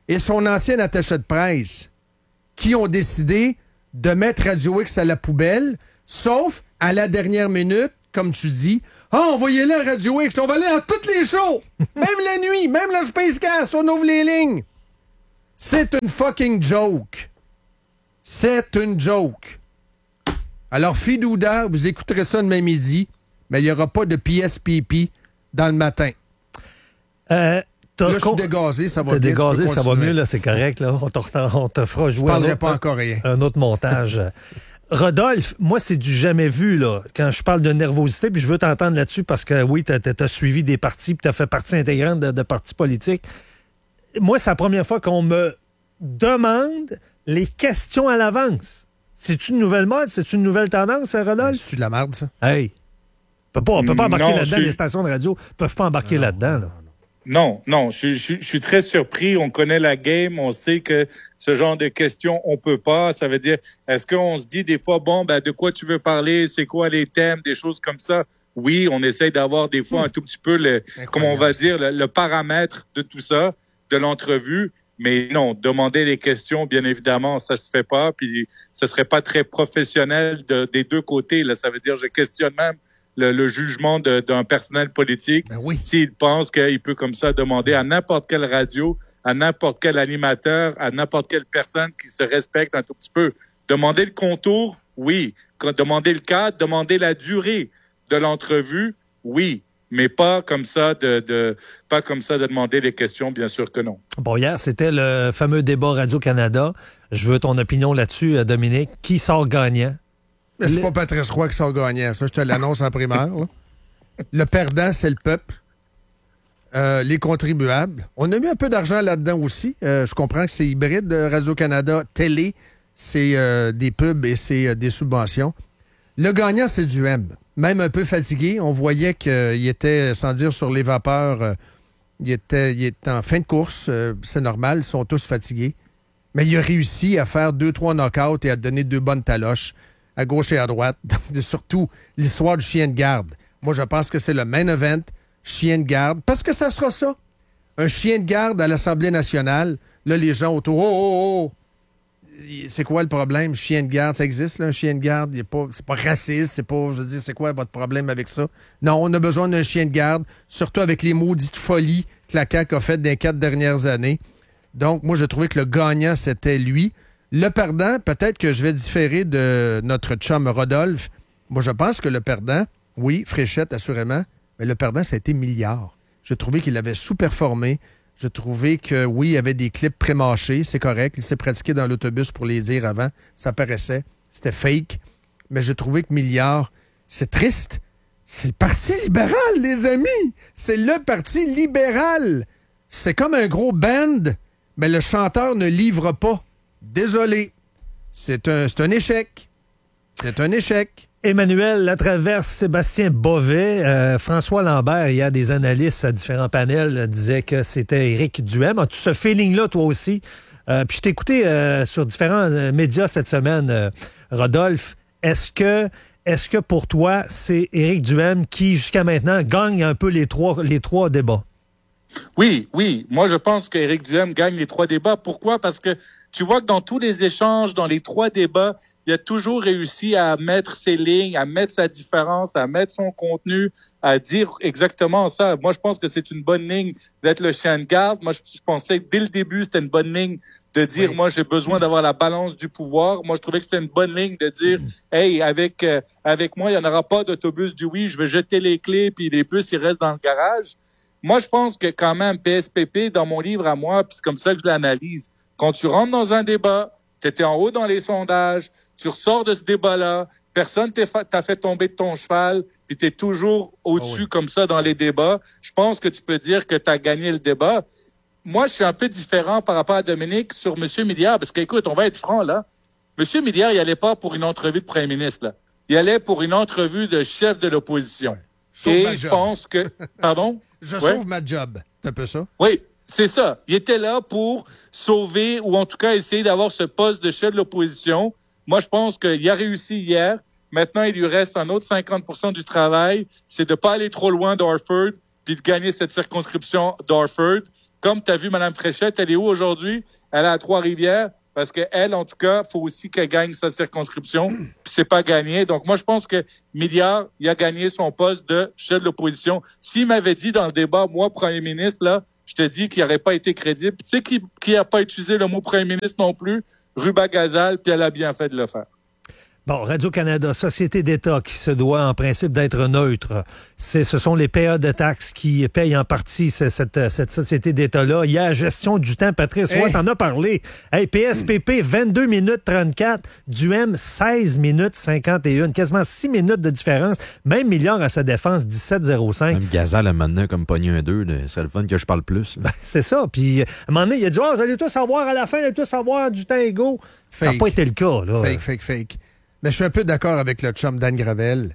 et son ancien attaché de presse qui ont décidé de mettre Radio X à la poubelle, sauf à la dernière minute, comme tu dis, « Ah, on va y aller à Radio X, on va aller à toutes les shows, même la nuit, même la Spacecast, on ouvre les lignes. » C'est une fucking joke. C'est une joke. Alors, Fidouda, vous écouterez ça demain midi, mais il n'y aura pas de PSPP dans le matin. Là, je suis dégazé, ça va bien. T'es dégazé, ça va mieux, là, c'est correct. Là. On te fera jouer un autre montage. Rodolphe, moi, c'est du jamais vu, là. Quand je parle de nervosité, puis je veux t'entendre là-dessus parce que, oui, t'as suivi des partis, puis t'as fait partie intégrante de partis politiques. Moi, c'est la première fois qu'on me demande les questions à l'avance. C'est-tu une nouvelle mode? C'est-tu une nouvelle tendance, Rodolphe? C'est-tu de la merde, ça? Hey! On peut pas embarquer là-dedans. Les stations de radio ne peuvent pas embarquer là-dedans. Là. Non, je suis très surpris. On connaît la game. On sait que ce genre de questions, on peut pas. Ça veut dire, est-ce qu'on se dit des fois, bon, ben, de quoi tu veux parler? C'est quoi les thèmes? Des choses comme ça. Oui, on essaye d'avoir des fois un tout petit peu comment on va dire, le paramètre de tout ça, de l'entrevue. Mais non, demander les questions, bien évidemment, ça se fait pas. Puis, ce serait pas très professionnel des deux côtés. Là, ça veut dire, je questionne même le jugement d'un personnel politique, s'il pense qu'il peut comme ça demander à n'importe quelle radio, à n'importe quel animateur, à n'importe quelle personne qui se respecte un tout petit peu. Demander le contour, oui. Demander le cadre, demander la durée de l'entrevue, oui. Mais pas comme ça de demander les questions, bien sûr que non. Bon, hier, c'était le fameux débat Radio-Canada. Je veux ton opinion là-dessus, Dominique. Qui sort gagnant? Mais c'est pas Patrice Roy qui sort gagnant, ça, je te l'annonce en primaire. Là. Le perdant, c'est le peuple. Les contribuables. On a mis un peu d'argent là-dedans aussi. Je comprends que c'est hybride, Radio-Canada, télé, c'est des pubs et c'est des subventions. Le gagnant, c'est du M. Même un peu fatigué. On voyait qu'il était, sans dire sur les vapeurs, il était en fin de course. C'est normal, ils sont tous fatigués. Mais il a réussi à faire 2-3 knockouts et à donner 2 bonnes taloches à gauche et à droite. Surtout l'histoire du chien de garde. Moi, je pense que c'est le main event, chien de garde, parce que ça sera ça. Un chien de garde à l'Assemblée nationale. Là, les gens autour, oh! C'est quoi le problème? Chien de garde, ça existe, là, un chien de garde? C'est pas raciste, c'est pas, je veux dire, c'est quoi votre problème avec ça? Non, on a besoin d'un chien de garde, surtout avec les maudites folies que la CAQ a faites dans les 4 dernières années. Donc, moi, je trouvais que le gagnant, c'était lui. Le perdant, peut-être que je vais différer de notre chum Rodolphe. Moi, je pense que le perdant, oui, Fréchette, assurément, mais le perdant, ça a été Milliard. Je trouvais qu'il avait sous-performé. Je trouvais que, oui, il y avait des clips pré-mâchés, c'est correct. Il s'est pratiqué dans l'autobus pour les dire avant. Ça paraissait. C'était fake. Mais je trouvais que Milliard, c'est triste. C'est le Parti libéral, les amis. C'est le Parti libéral. C'est comme un gros band, mais le chanteur ne livre pas. Désolé. C'est un échec. C'est un échec. Emmanuel Latraverse, Sébastien Bovet, François Lambert, il y a des analystes à différents panels, disaient que c'était Éric Duhem. As-tu ce feeling-là, toi aussi? Puis je t'ai écouté sur différents médias cette semaine, Rodolphe. Est-ce que pour toi, c'est Éric Duhem qui, jusqu'à maintenant, gagne un peu les trois débats? Oui. Moi, je pense qu'Éric Duhem gagne les 3 débats. Pourquoi? Parce que tu vois que dans tous les échanges, dans les 3 débats, il a toujours réussi à mettre ses lignes, à mettre sa différence, à mettre son contenu, à dire exactement ça. Moi, je pense que c'est une bonne ligne d'être le chien de garde. Moi, je pensais que dès le début, c'était une bonne ligne de dire, moi, j'ai besoin d'avoir la balance du pouvoir. Moi, je trouvais que c'était une bonne ligne de dire, hey, avec moi, il n'y en aura pas d'autobus du oui, je vais jeter les clés, puis les bus, ils restent dans le garage. Moi, je pense que quand même, PSPP, dans mon livre à moi, puis c'est comme ça que je l'analyse, quand tu rentres dans un débat, tu étais en haut dans les sondages, tu ressors de ce débat-là, personne t'a fait tomber de ton cheval, puis tu es toujours au-dessus comme ça dans les débats. Je pense que tu peux dire que tu as gagné le débat. Moi, je suis un peu différent par rapport à Dominique sur M. Milliard, parce qu'écoute, on va être franc, là. M. Milliard, il allait pas pour une entrevue de premier ministre, là. Il allait pour une entrevue de chef de l'opposition. Et je pense que... Pardon? Je sauve ma job. C'est un peu ça? Oui. C'est ça. Il était là pour sauver ou en tout cas essayer d'avoir ce poste de chef de l'opposition. Moi, je pense qu'il a réussi hier. Maintenant, il lui reste un autre 50% du travail. C'est de pas aller trop loin d'Orford puis de gagner cette circonscription d'Orford. Comme tu as vu Mme Fréchette, elle est où aujourd'hui? Elle est à Trois-Rivières. Parce qu'elle, en tout cas, il faut aussi qu'elle gagne sa circonscription. Puis c'est pas gagné. Donc, moi, je pense que Milliard, il a gagné son poste de chef de l'opposition. S'il m'avait dit dans le débat, moi, premier ministre, là, je te dis qu'il n'aurait pas été crédible. Tu sais qui n'a pas utilisé le mot premier ministre non plus? Ruba Gazal, puis elle a bien fait de le faire. Bon, Radio-Canada, société d'État qui se doit en principe d'être neutre. Ce sont les payeurs de taxes qui payent en partie cette société d'État-là. Il y a la gestion du temps. Patrice Roy t'en a parlé. Hey, PSPP, 22 minutes 34. Duhem, 16 minutes 51. Quasiment 6 minutes de différence. Même Milliard à sa défense, 17,05. Même Gazal, à un moment donné, comme pogné un 2, c'est le fun que je parle plus. Ben, c'est ça. Puis, à un moment donné, il a dit, vous allez tous avoir à la fin, vous allez tous avoir du temps égaux. Ça n'a pas été le cas, là. Fake. Mais je suis un peu d'accord avec le chum Dan Gravel.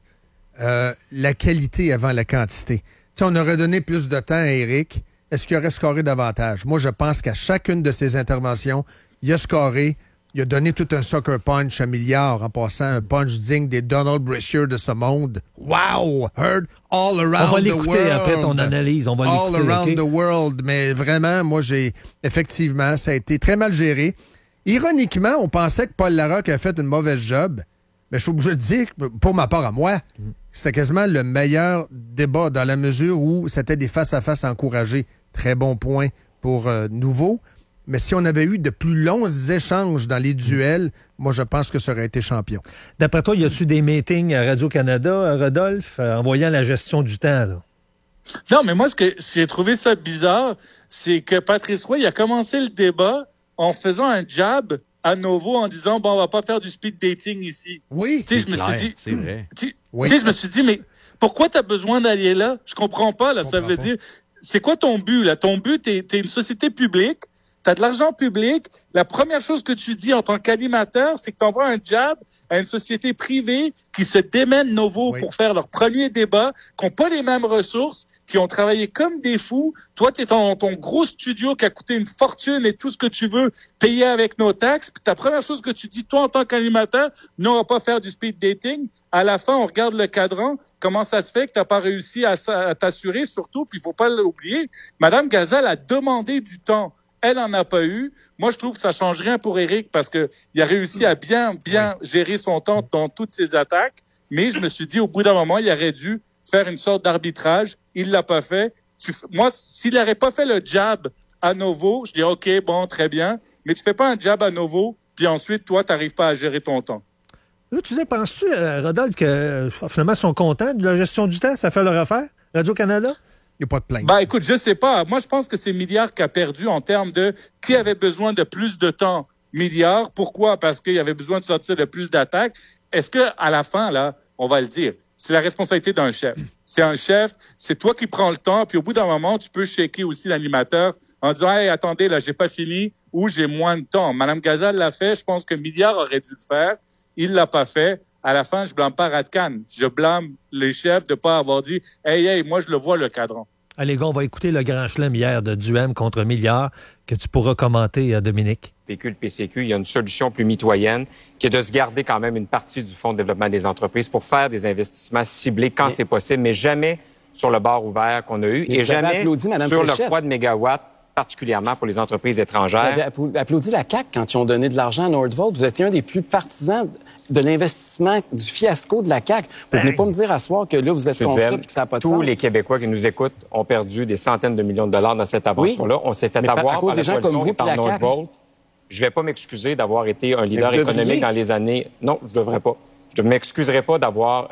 La qualité avant la quantité. T'sais, on aurait donné plus de temps à Éric. Est-ce qu'il aurait scoré davantage? Moi, je pense qu'à chacune de ses interventions, il a scoré. Il a donné tout un sucker punch à Milliard en passant un punch digne des Donald Brashear de ce monde. Wow! Heard all around the world. On va l'écouter après ton analyse. On va l'écouter. All around the world. Mais vraiment, moi, effectivement, ça a été très mal géré. Ironiquement, on pensait que Paul Larocque a fait une mauvaise job. Mais je suis obligé de dire, pour ma part à moi, c'était quasiment le meilleur débat dans la mesure où c'était des face-à-face encouragés. Très bon point pour Nouveau. Mais si on avait eu de plus longs échanges dans les duels, moi, je pense que ça aurait été champion. D'après toi, y a-tu des meetings à Radio-Canada, Rodolphe, en voyant la gestion du temps, là? Non, mais moi, ce que j'ai trouvé ça bizarre, c'est que Patrice Roy, il a commencé le débat en faisant un jab à Nouveau en disant, bon, on va pas faire du speed dating ici. Oui, c'est clair, c'est vrai. Je me suis dit, mais pourquoi tu as besoin d'aller là? Je comprends pas, là. Ça veut dire, c'est quoi ton but, là? Ton but, t'es une société publique, t'as de l'argent public. La première chose que tu dis en tant qu'animateur, c'est que tu envoies un jab à une société privée qui se démène Nouveau pour faire leur premier débat, qui n'ont pas les mêmes ressources, qui ont travaillé comme des fous. Toi, tu es dans ton gros studio qui a coûté une fortune et tout ce que tu veux, payé avec nos taxes. Puis ta première chose que tu dis, toi, en tant qu'animateur, nous, on va pas faire du speed dating. À la fin, on regarde le cadran. Comment ça se fait que tu n'as pas réussi à t'assurer, surtout, puis il faut pas l'oublier. Madame Gazal a demandé du temps. Elle en a pas eu. Moi, je trouve que ça change rien pour Éric parce que il a réussi à bien gérer son temps dans toutes ses attaques. Mais je me suis dit, au bout d'un moment, il aurait dû faire une sorte d'arbitrage. Il l'a pas fait. Moi, s'il n'aurait pas fait le jab à Nouveau, je dis OK, bon, très bien. Mais tu fais pas un jab à Nouveau, puis ensuite, toi, tu n'arrives pas à gérer ton temps. Là, tu sais, penses-tu, Rodolphe, que finalement, ils sont contents de la gestion du temps? Ça fait leur affaire? Radio-Canada? Il n'y a pas de plainte. Ben, écoute, je sais pas. Moi, je pense que c'est Milliard qui a perdu en termes de qui avait besoin de plus de temps. Milliard. Pourquoi? Parce qu'il avait besoin de sortir de plus d'attaques. Est-ce que à la fin, là, on va le dire, c'est la responsabilité d'un chef. C'est un chef, c'est toi qui prends le temps, puis au bout d'un moment, tu peux shaker aussi l'animateur en disant « Hey, attendez, là, j'ai pas fini » ou « J'ai moins de temps ». Madame Gazal l'a fait, je pense que Milliard aurait dû le faire. Il l'a pas fait. À la fin, je blâme pas Radcan. Je blâme les chefs de pas avoir dit « Hey, moi, je le vois, le cadran ». Allez, gars, on va écouter le grand chelem hier de Duhem contre Milliard que tu pourras commenter, Dominique. PQ, le PCQ, il y a une solution plus mitoyenne qui est de se garder quand même une partie du Fonds de développement des entreprises pour faire des investissements ciblés quand c'est possible, mais jamais sur le bar ouvert qu'on a eu et jamais sur l'octroi de mégawatts, particulièrement pour les entreprises étrangères. Vous avez applaudi la CAQ quand ils ont donné de l'argent à Nordvolt. Vous étiez un des plus partisans de l'investissement, du fiasco de la CAQ. Vous ne venez pas me dire à soir que là, vous êtes contre ça et que ça n'a pas de sens. Tous les Québécois qui nous écoutent ont perdu des centaines de millions de dollars dans cette aventure-là. On s'est fait avoir par la coalition et par Nordvolt. Je ne vais pas m'excuser d'avoir été un leader économique dans les années... Non, je ne devrais pas. Je ne m'excuserai pas d'avoir...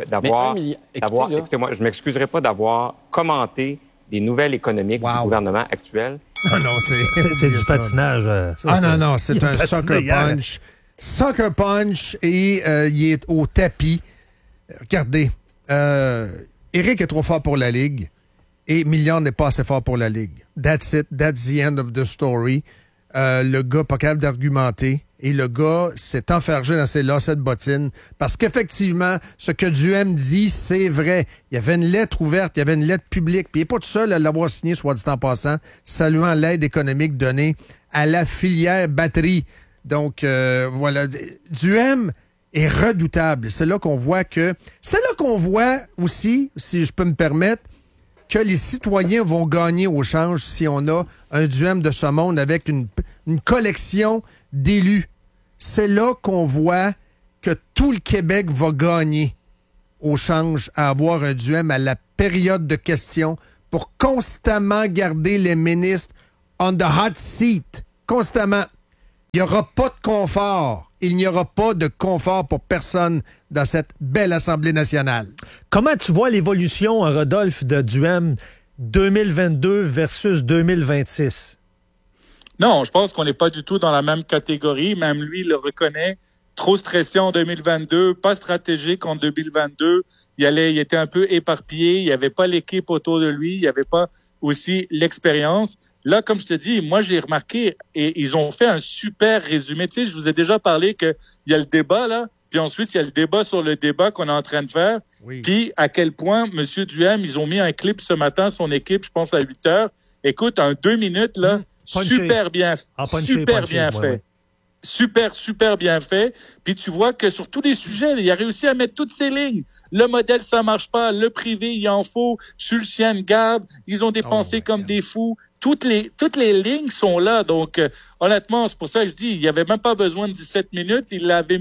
Écoutez-moi, je ne m'excuserai pas d'avoir commenté des nouvelles économiques du gouvernement actuel. Non, c'est du patinage. Non, c'est un sucker punch. Sucker punch et il est au tapis. Regardez, Éric est trop fort pour la Ligue et Milliard n'est pas assez fort pour la Ligue. That's it. That's the end of the story. Le gars pas capable d'argumenter et le gars s'est enfergé dans ses lacets de bottines parce qu'effectivement, ce que Duhem dit, c'est vrai. Il y avait une lettre ouverte, il y avait une lettre publique, puis il n'est pas tout seul à l'avoir signé, soit dit en passant, saluant l'aide économique donnée à la filière batterie. Donc, voilà. Duhem est redoutable. C'est là qu'on voit aussi, si je peux me permettre, que les citoyens vont gagner au change si on a un Duhem de ce monde avec une collection d'élus. C'est là qu'on voit que tout le Québec va gagner au change à avoir un Duhem à la période de questions pour constamment garder les ministres on the hot seat. Constamment. Il n'y aura pas de confort. Il n'y aura pas de confort pour personne dans cette belle Assemblée nationale. Comment tu vois l'évolution, Rodolphe, de Duhem 2022 versus 2026? Non, je pense qu'on n'est pas du tout dans la même catégorie. Même lui, il le reconnaît. Trop stressé en 2022, pas stratégique en 2022. Il était un peu éparpillé. Il n'y avait pas l'équipe autour de lui. Il n'y avait pas aussi l'expérience. Là, comme je te dis, moi, j'ai remarqué, et ils ont fait un super résumé. Tu sais, je vous ai déjà parlé qu'il y a le débat, là, puis ensuite, il y a le débat sur le débat qu'on est en train de faire. Oui. Puis, à quel point, M. Duhem, ils ont mis un clip ce matin, son équipe, je pense, à 8 heures. Écoute, en 2 minutes, là, super bien fait. Super bien fait. Puis tu vois que sur tous les sujets, il a réussi à mettre toutes ses lignes. Le modèle, ça marche pas. Le privé, il en faut. Sur le chien de garde, ils ont dépensé comme des fous. Toutes les lignes sont là. Donc, honnêtement, c'est pour ça que je dis, il n'y avait même pas besoin de 17 minutes. Il a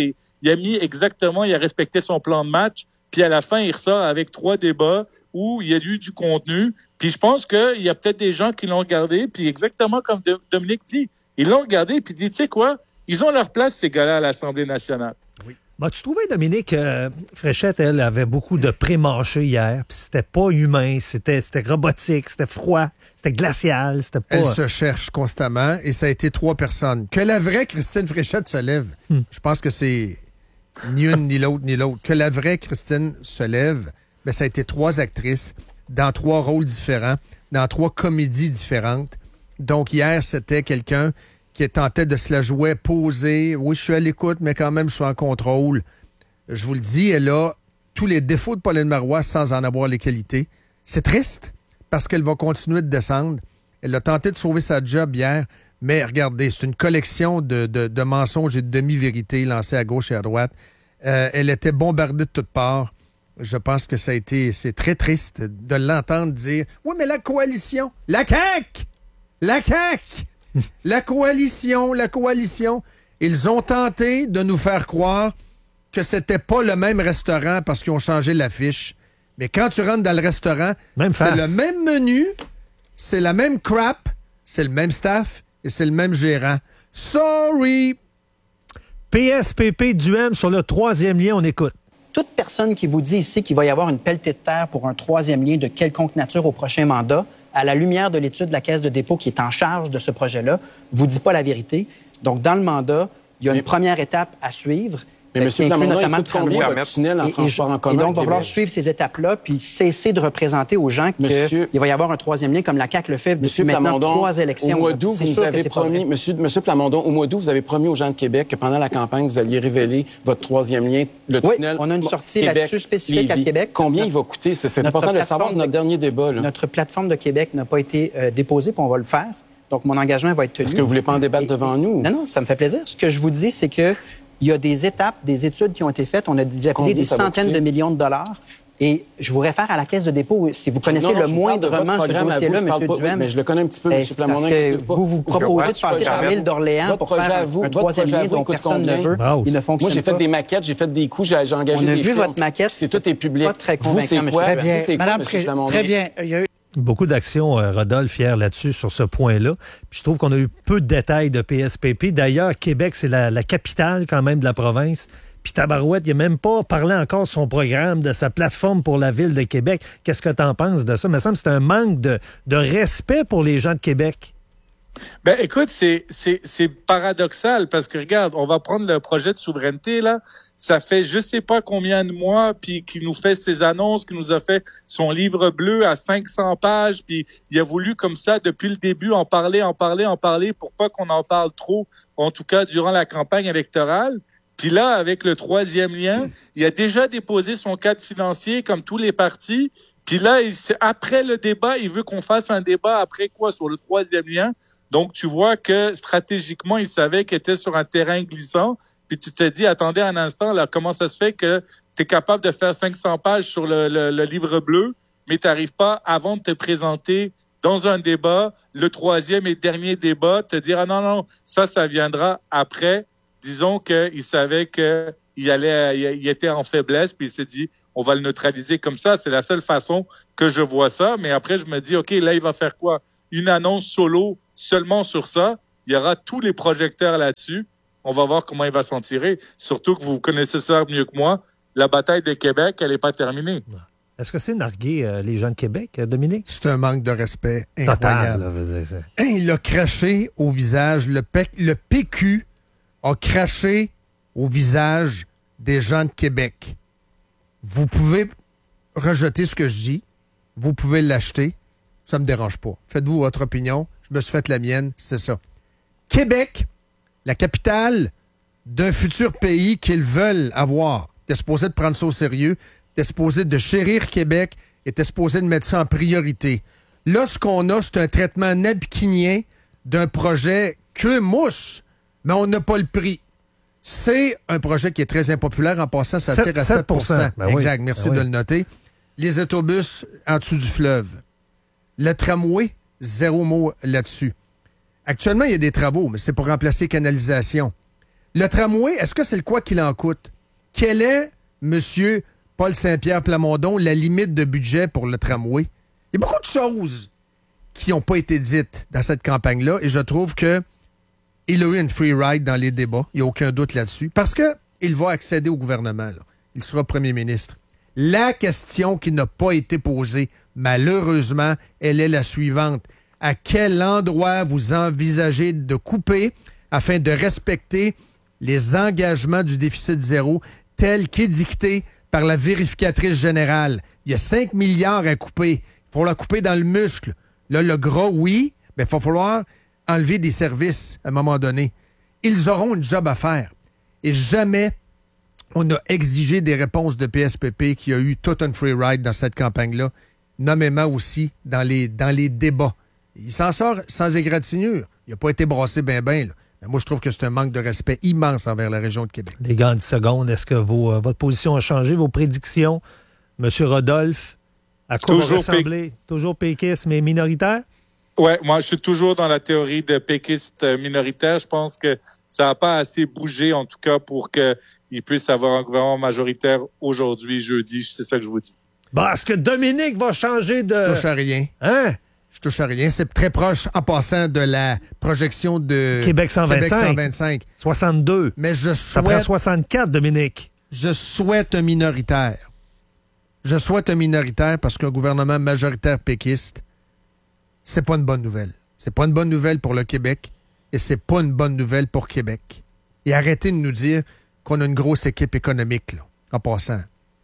respecté son plan de match. Puis à la fin, il ressort avec 3 débats où il y a eu du contenu. Puis je pense qu'il y a peut-être des gens qui l'ont regardé. Puis exactement comme Dominique dit, ils l'ont regardé puis dit, tu sais quoi, ils ont leur place, ces gars-là, à l'Assemblée nationale. Oui. Tu trouvais, Dominique, Fréchette, elle, avait beaucoup de pré-mâchés hier, puis c'était pas humain, c'était robotique, c'était froid, c'était glacial, c'était pas... Elle se cherche constamment, et ça a été 3 personnes. Que la vraie Christine Fréchette se lève, je pense que c'est ni une, ni l'autre, ni l'autre. Que la vraie Christine se lève, mais ça a été 3 actrices, dans 3 rôles différents, dans 3 comédies différentes. Donc hier, c'était quelqu'un qui tentait de se la jouer posée. Oui, je suis à l'écoute, mais quand même, je suis en contrôle. Je vous le dis, elle a tous les défauts de Pauline Marois sans en avoir les qualités. C'est triste, parce qu'elle va continuer de descendre. Elle a tenté de sauver sa job hier, mais regardez, c'est une collection de mensonges et de demi-vérités lancées à gauche et à droite. Elle était bombardée de toutes parts. Je pense que c'est très triste de l'entendre dire « Oui, mais la coalition, la CAQ! La CAQ! La coalition! Ils ont tenté de nous faire croire que c'était pas le même restaurant parce qu'ils ont changé l'affiche. Mais quand tu rentres dans le restaurant, c'est le même menu, c'est la même crap, c'est le même staff et c'est le même gérant. Sorry! PSPP Duhem sur le 3e lien, on écoute. Toute personne qui vous dit ici qu'il va y avoir une pelletée de terre pour un 3e lien de quelconque nature au prochain mandat, à la lumière de l'étude de la Caisse de dépôt qui est en charge de ce projet-là, vous dit pas la vérité. Donc, dans le mandat, il y a une première étape à suivre. Mais M. Plamondon, notamment il coûte combien votre tunnel en transport en commun? Et donc, il va falloir suivre ces étapes-là puis cesser de représenter aux gens qu'il va y avoir un 3e lien comme la CAQ le fait depuis maintenant 3 élections. Au mois d'août, vous avez promis, M. Plamondon, au mois d'août, vous avez promis aux gens de Québec que pendant la campagne, vous alliez révéler votre 3e lien, le tunnel. Oui, on a une sortie là-dessus spécifique à Québec. Combien il va coûter? C'est important de le savoir, c'est notre dernier débat. Là. Notre plateforme de Québec n'a pas été déposée, puis on va le faire. Donc, mon engagement va être tenu. Est-ce que vous voulez pas en débattre devant nous? Non, ça me fait plaisir. Ce que je vous dis, c'est que il y a des étapes, des études qui ont été faites. On a dilapidé des centaines de millions de dollars. Et je vous réfère à la Caisse de dépôt. Si vous connaissez le moindrement ce dossier-là, M. Duhem. Mais je le connais un petit peu, M. Plamondon. Parce que vous proposez de passer par l'île d'Orléans pour faire un 3e lien dont personne ne veut. Il ne fonctionne pas. Moi, j'ai fait des maquettes, j'ai fait des coups, j'ai engagé des On a vu votre maquette. Tout est public. Pas très convaincant, M. Très bien. Madame, très bien. Beaucoup d'actions, Rodolphe, hier là-dessus, sur ce point-là. Puis je trouve qu'on a eu peu de détails de PSPP. D'ailleurs, Québec, c'est la capitale quand même de la province. Puis Tabarouette, il n'a même pas parlé encore de son programme, de sa plateforme pour la ville de Québec. Qu'est-ce que tu en penses de ça? Il me semble que c'est un manque de respect pour les gens de Québec. Ben, écoute, c'est paradoxal parce que, regarde, on va prendre le projet de souveraineté, là. Ça fait je sais pas combien de mois, puis qui nous fait ses annonces, qui nous a fait son livre bleu à 500 pages, puis il a voulu comme ça, depuis le début, en parler, pour pas qu'on en parle trop, en tout cas durant la campagne électorale. Puis là, avec le 3e lien, il a déjà déposé son cadre financier, comme tous les partis. Puis là, après le débat, il veut qu'on fasse un débat après quoi? Sur le 3e lien. Donc, tu vois que stratégiquement, il savait qu'il était sur un terrain glissant. Puis tu te dis, attendez un instant, là, comment ça se fait que tu es capable de faire 500 pages sur le livre bleu, mais tu n'arrives pas, avant de te présenter dans un débat, le troisième et dernier débat, te dire « Ah non, ça viendra après ». Disons qu'il savait il était en faiblesse, puis il s'est dit « On va le neutraliser comme ça ». C'est la seule façon que je vois ça. Mais après, je me dis « OK, là, il va faire quoi? Une annonce solo seulement sur ça. Il y aura tous les projecteurs là-dessus. On va voir comment il va s'en tirer. Surtout que vous connaissez ça mieux que moi. La bataille de Québec, elle n'est pas terminée. » Est-ce que c'est narguer les gens de Québec, Dominique? C'est un manque de respect incroyable. Total, il a craché au visage. Le PQ a craché au visage des gens de Québec. Vous pouvez rejeter ce que je dis. Vous pouvez l'acheter. Ça me dérange pas. Faites-vous votre opinion. Je me suis fait la mienne. C'est ça. Québec, la capitale d'un futur pays qu'ils veulent avoir. T'es supposé de prendre ça au sérieux. T'es supposé de chérir Québec et t'es supposé de mettre ça en priorité. Là, ce qu'on a, c'est un traitement napkinien d'un projet que mousse, mais on n'a pas le prix. C'est un projet qui est très impopulaire. En passant, ça tire à 7 Ben exact, oui. merci de le noter. Les autobus en dessous du fleuve. Le tramway, zéro mot là-dessus. Actuellement, il y a des travaux, mais c'est pour remplacer canalisation. Le tramway, est-ce que c'est le quoi qu'il en coûte? Quel est, monsieur Paul Saint-Pierre Plamondon, la limite de budget pour le tramway? Il y a beaucoup de choses qui n'ont pas été dites dans cette campagne-là, et je trouve que il a eu une free ride dans les débats. Il n'y a aucun doute là-dessus. Parce qu'il va accéder au gouvernement. Là. Il sera premier ministre. La question qui n'a pas été posée, malheureusement, elle est la suivante. À quel endroit vous envisagez de couper afin de respecter les engagements du déficit zéro tel qu'édicté par la vérificatrice générale? Il y a 5 milliards à couper. Il faut la couper dans le muscle. Là, le gras, oui, mais il va falloir enlever des services à un moment donné. Ils auront une job à faire. Et jamais on a exigé des réponses de PSPP qui a eu tout un free ride dans cette campagne-là, nommément aussi dans les débats. Il s'en sort sans égratignure. Il n'a pas été brassé ben. Mais moi, je trouve que c'est un manque de respect immense envers la région de Québec. Les gars, en 10 secondes, est-ce que votre position a changé, vos prédictions? Monsieur Rodolphe, à quoi vous ressemblez? Toujours péquiste, mais minoritaire? Ouais, moi, je suis toujours dans la théorie de péquiste minoritaire. Je pense que ça n'a pas assez bougé, en tout cas, pour qu'il puisse avoir un gouvernement majoritaire aujourd'hui, jeudi. C'est ça que je vous dis. Bon, est-ce que Dominique va changer de... Je touche à rien. Hein? Je touche à rien. C'est très proche, en passant, de la projection de... Québec 125. 62. Mais je souhaite... Ça prend 64, Dominique. Je souhaite un minoritaire. Je souhaite un minoritaire parce qu'un gouvernement majoritaire péquiste, c'est pas une bonne nouvelle. C'est pas une bonne nouvelle pour le Québec et c'est pas une bonne nouvelle pour Québec. Et arrêtez de nous dire qu'on a une grosse équipe économique, là, en passant.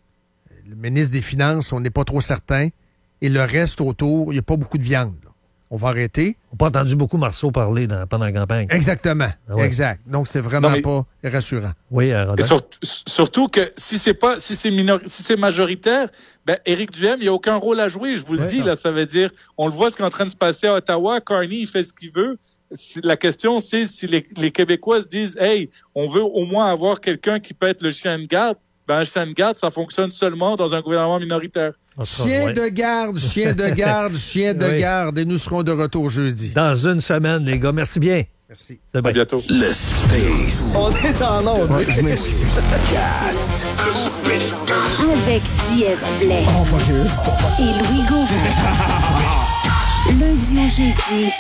Le ministre des Finances, on n'est pas trop certain. Et le reste autour, il n'y a pas beaucoup de viande. Là. On va arrêter. On n'a pas entendu beaucoup Marceau parler pendant la campagne. Exactement. Ah ouais. Exact. Donc, c'est vraiment pas rassurant. Oui, surtout que si c'est majoritaire, Éric Duhem, il n'y a aucun rôle à jouer. Je vous le dis, là, ça veut dire, on le voit ce qui est en train de se passer à Ottawa. Carney, il fait ce qu'il veut. La question, c'est si les Québécois se disent, hey, on veut au moins avoir quelqu'un qui peut être le chien de garde. Un chien de garde, ça fonctionne seulement dans un gouvernement minoritaire. Chien de garde, chien de garde, chien de garde. Et nous serons de retour jeudi. Dans une semaine, les gars. Merci bien. Merci. À bientôt. Le Space. On est en onde. Je m'excuse. Cast. Avec JF Blais. On focus. Et Louis Gauvin. Lundi au jeudi,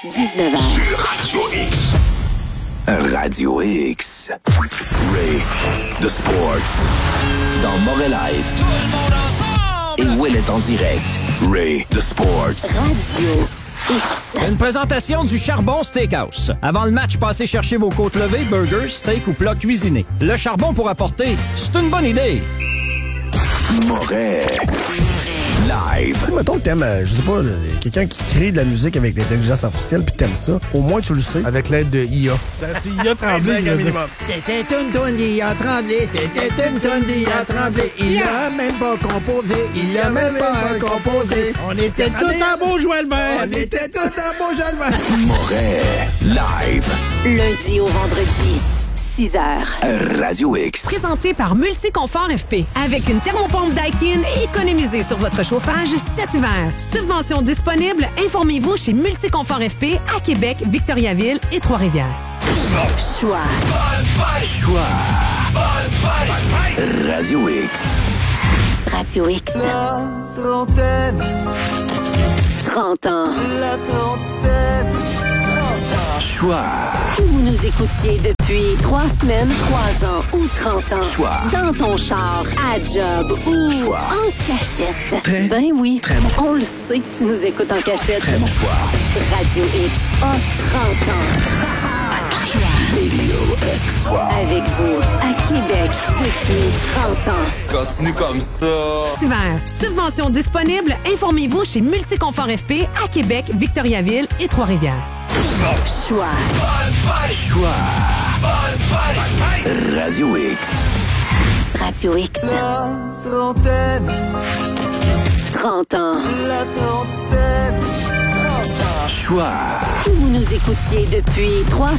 19h. Radio X. Ray, The Sports. Dans Montréal Live. Et Will est en direct. Ray, The Sports. Radio X. Une présentation du Charbon Steakhouse. Avant le match, passez chercher vos côtes levées, burgers, steak ou plats cuisinés. Le charbon pour apporter, c'est une bonne idée. Montréal Live. Tu sais, mettons que t'aimes, je sais pas, quelqu'un qui crée de la musique avec l'intelligence artificielle puis t'aimes ça, au moins tu le sais. Avec l'aide de IA. C'est IA Tremblay. C'était une tonne d'IA Tremblay, c'était une tonne d'IA Tremblay. Il l'a même pas composé, il l'a même pas composé. On était tout en beau Joël-Bert. On était tout en beau Joël-Bert. Montréal Live. Lundi au vendredi, 6 heures. Radio X. Présenté par Multiconfort FP. Avec une thermopompe Daikin, économisez sur votre chauffage cet hiver. Subvention disponible, informez-vous chez Multiconfort FP à Québec, Victoriaville et Trois-Rivières. Choix. Radio X. Radio X. La trentaine. 30 ans. La trentaine. 30 ans. Choix. Que vous nous écoutiez depuis 3 semaines, 3 ans ou 30 ans. Choix. Dans ton char, à job ou en cachette. Ben oui. Très bon. On le sait que tu nous écoutes en cachette. Très bon choix. Radio X a 30 ans. Radio X. Avec vous, à Québec, depuis 30 ans. Continue comme ça. Cet hiver, subvention disponible, informez-vous chez Multiconfort FP à Québec, Victoriaville et Trois-Rivières. Choix. Radio X. Radio X. La trentaine. 30 ans. La trentaine. 30 ans. Choix. Que vous nous écoutiez depuis 3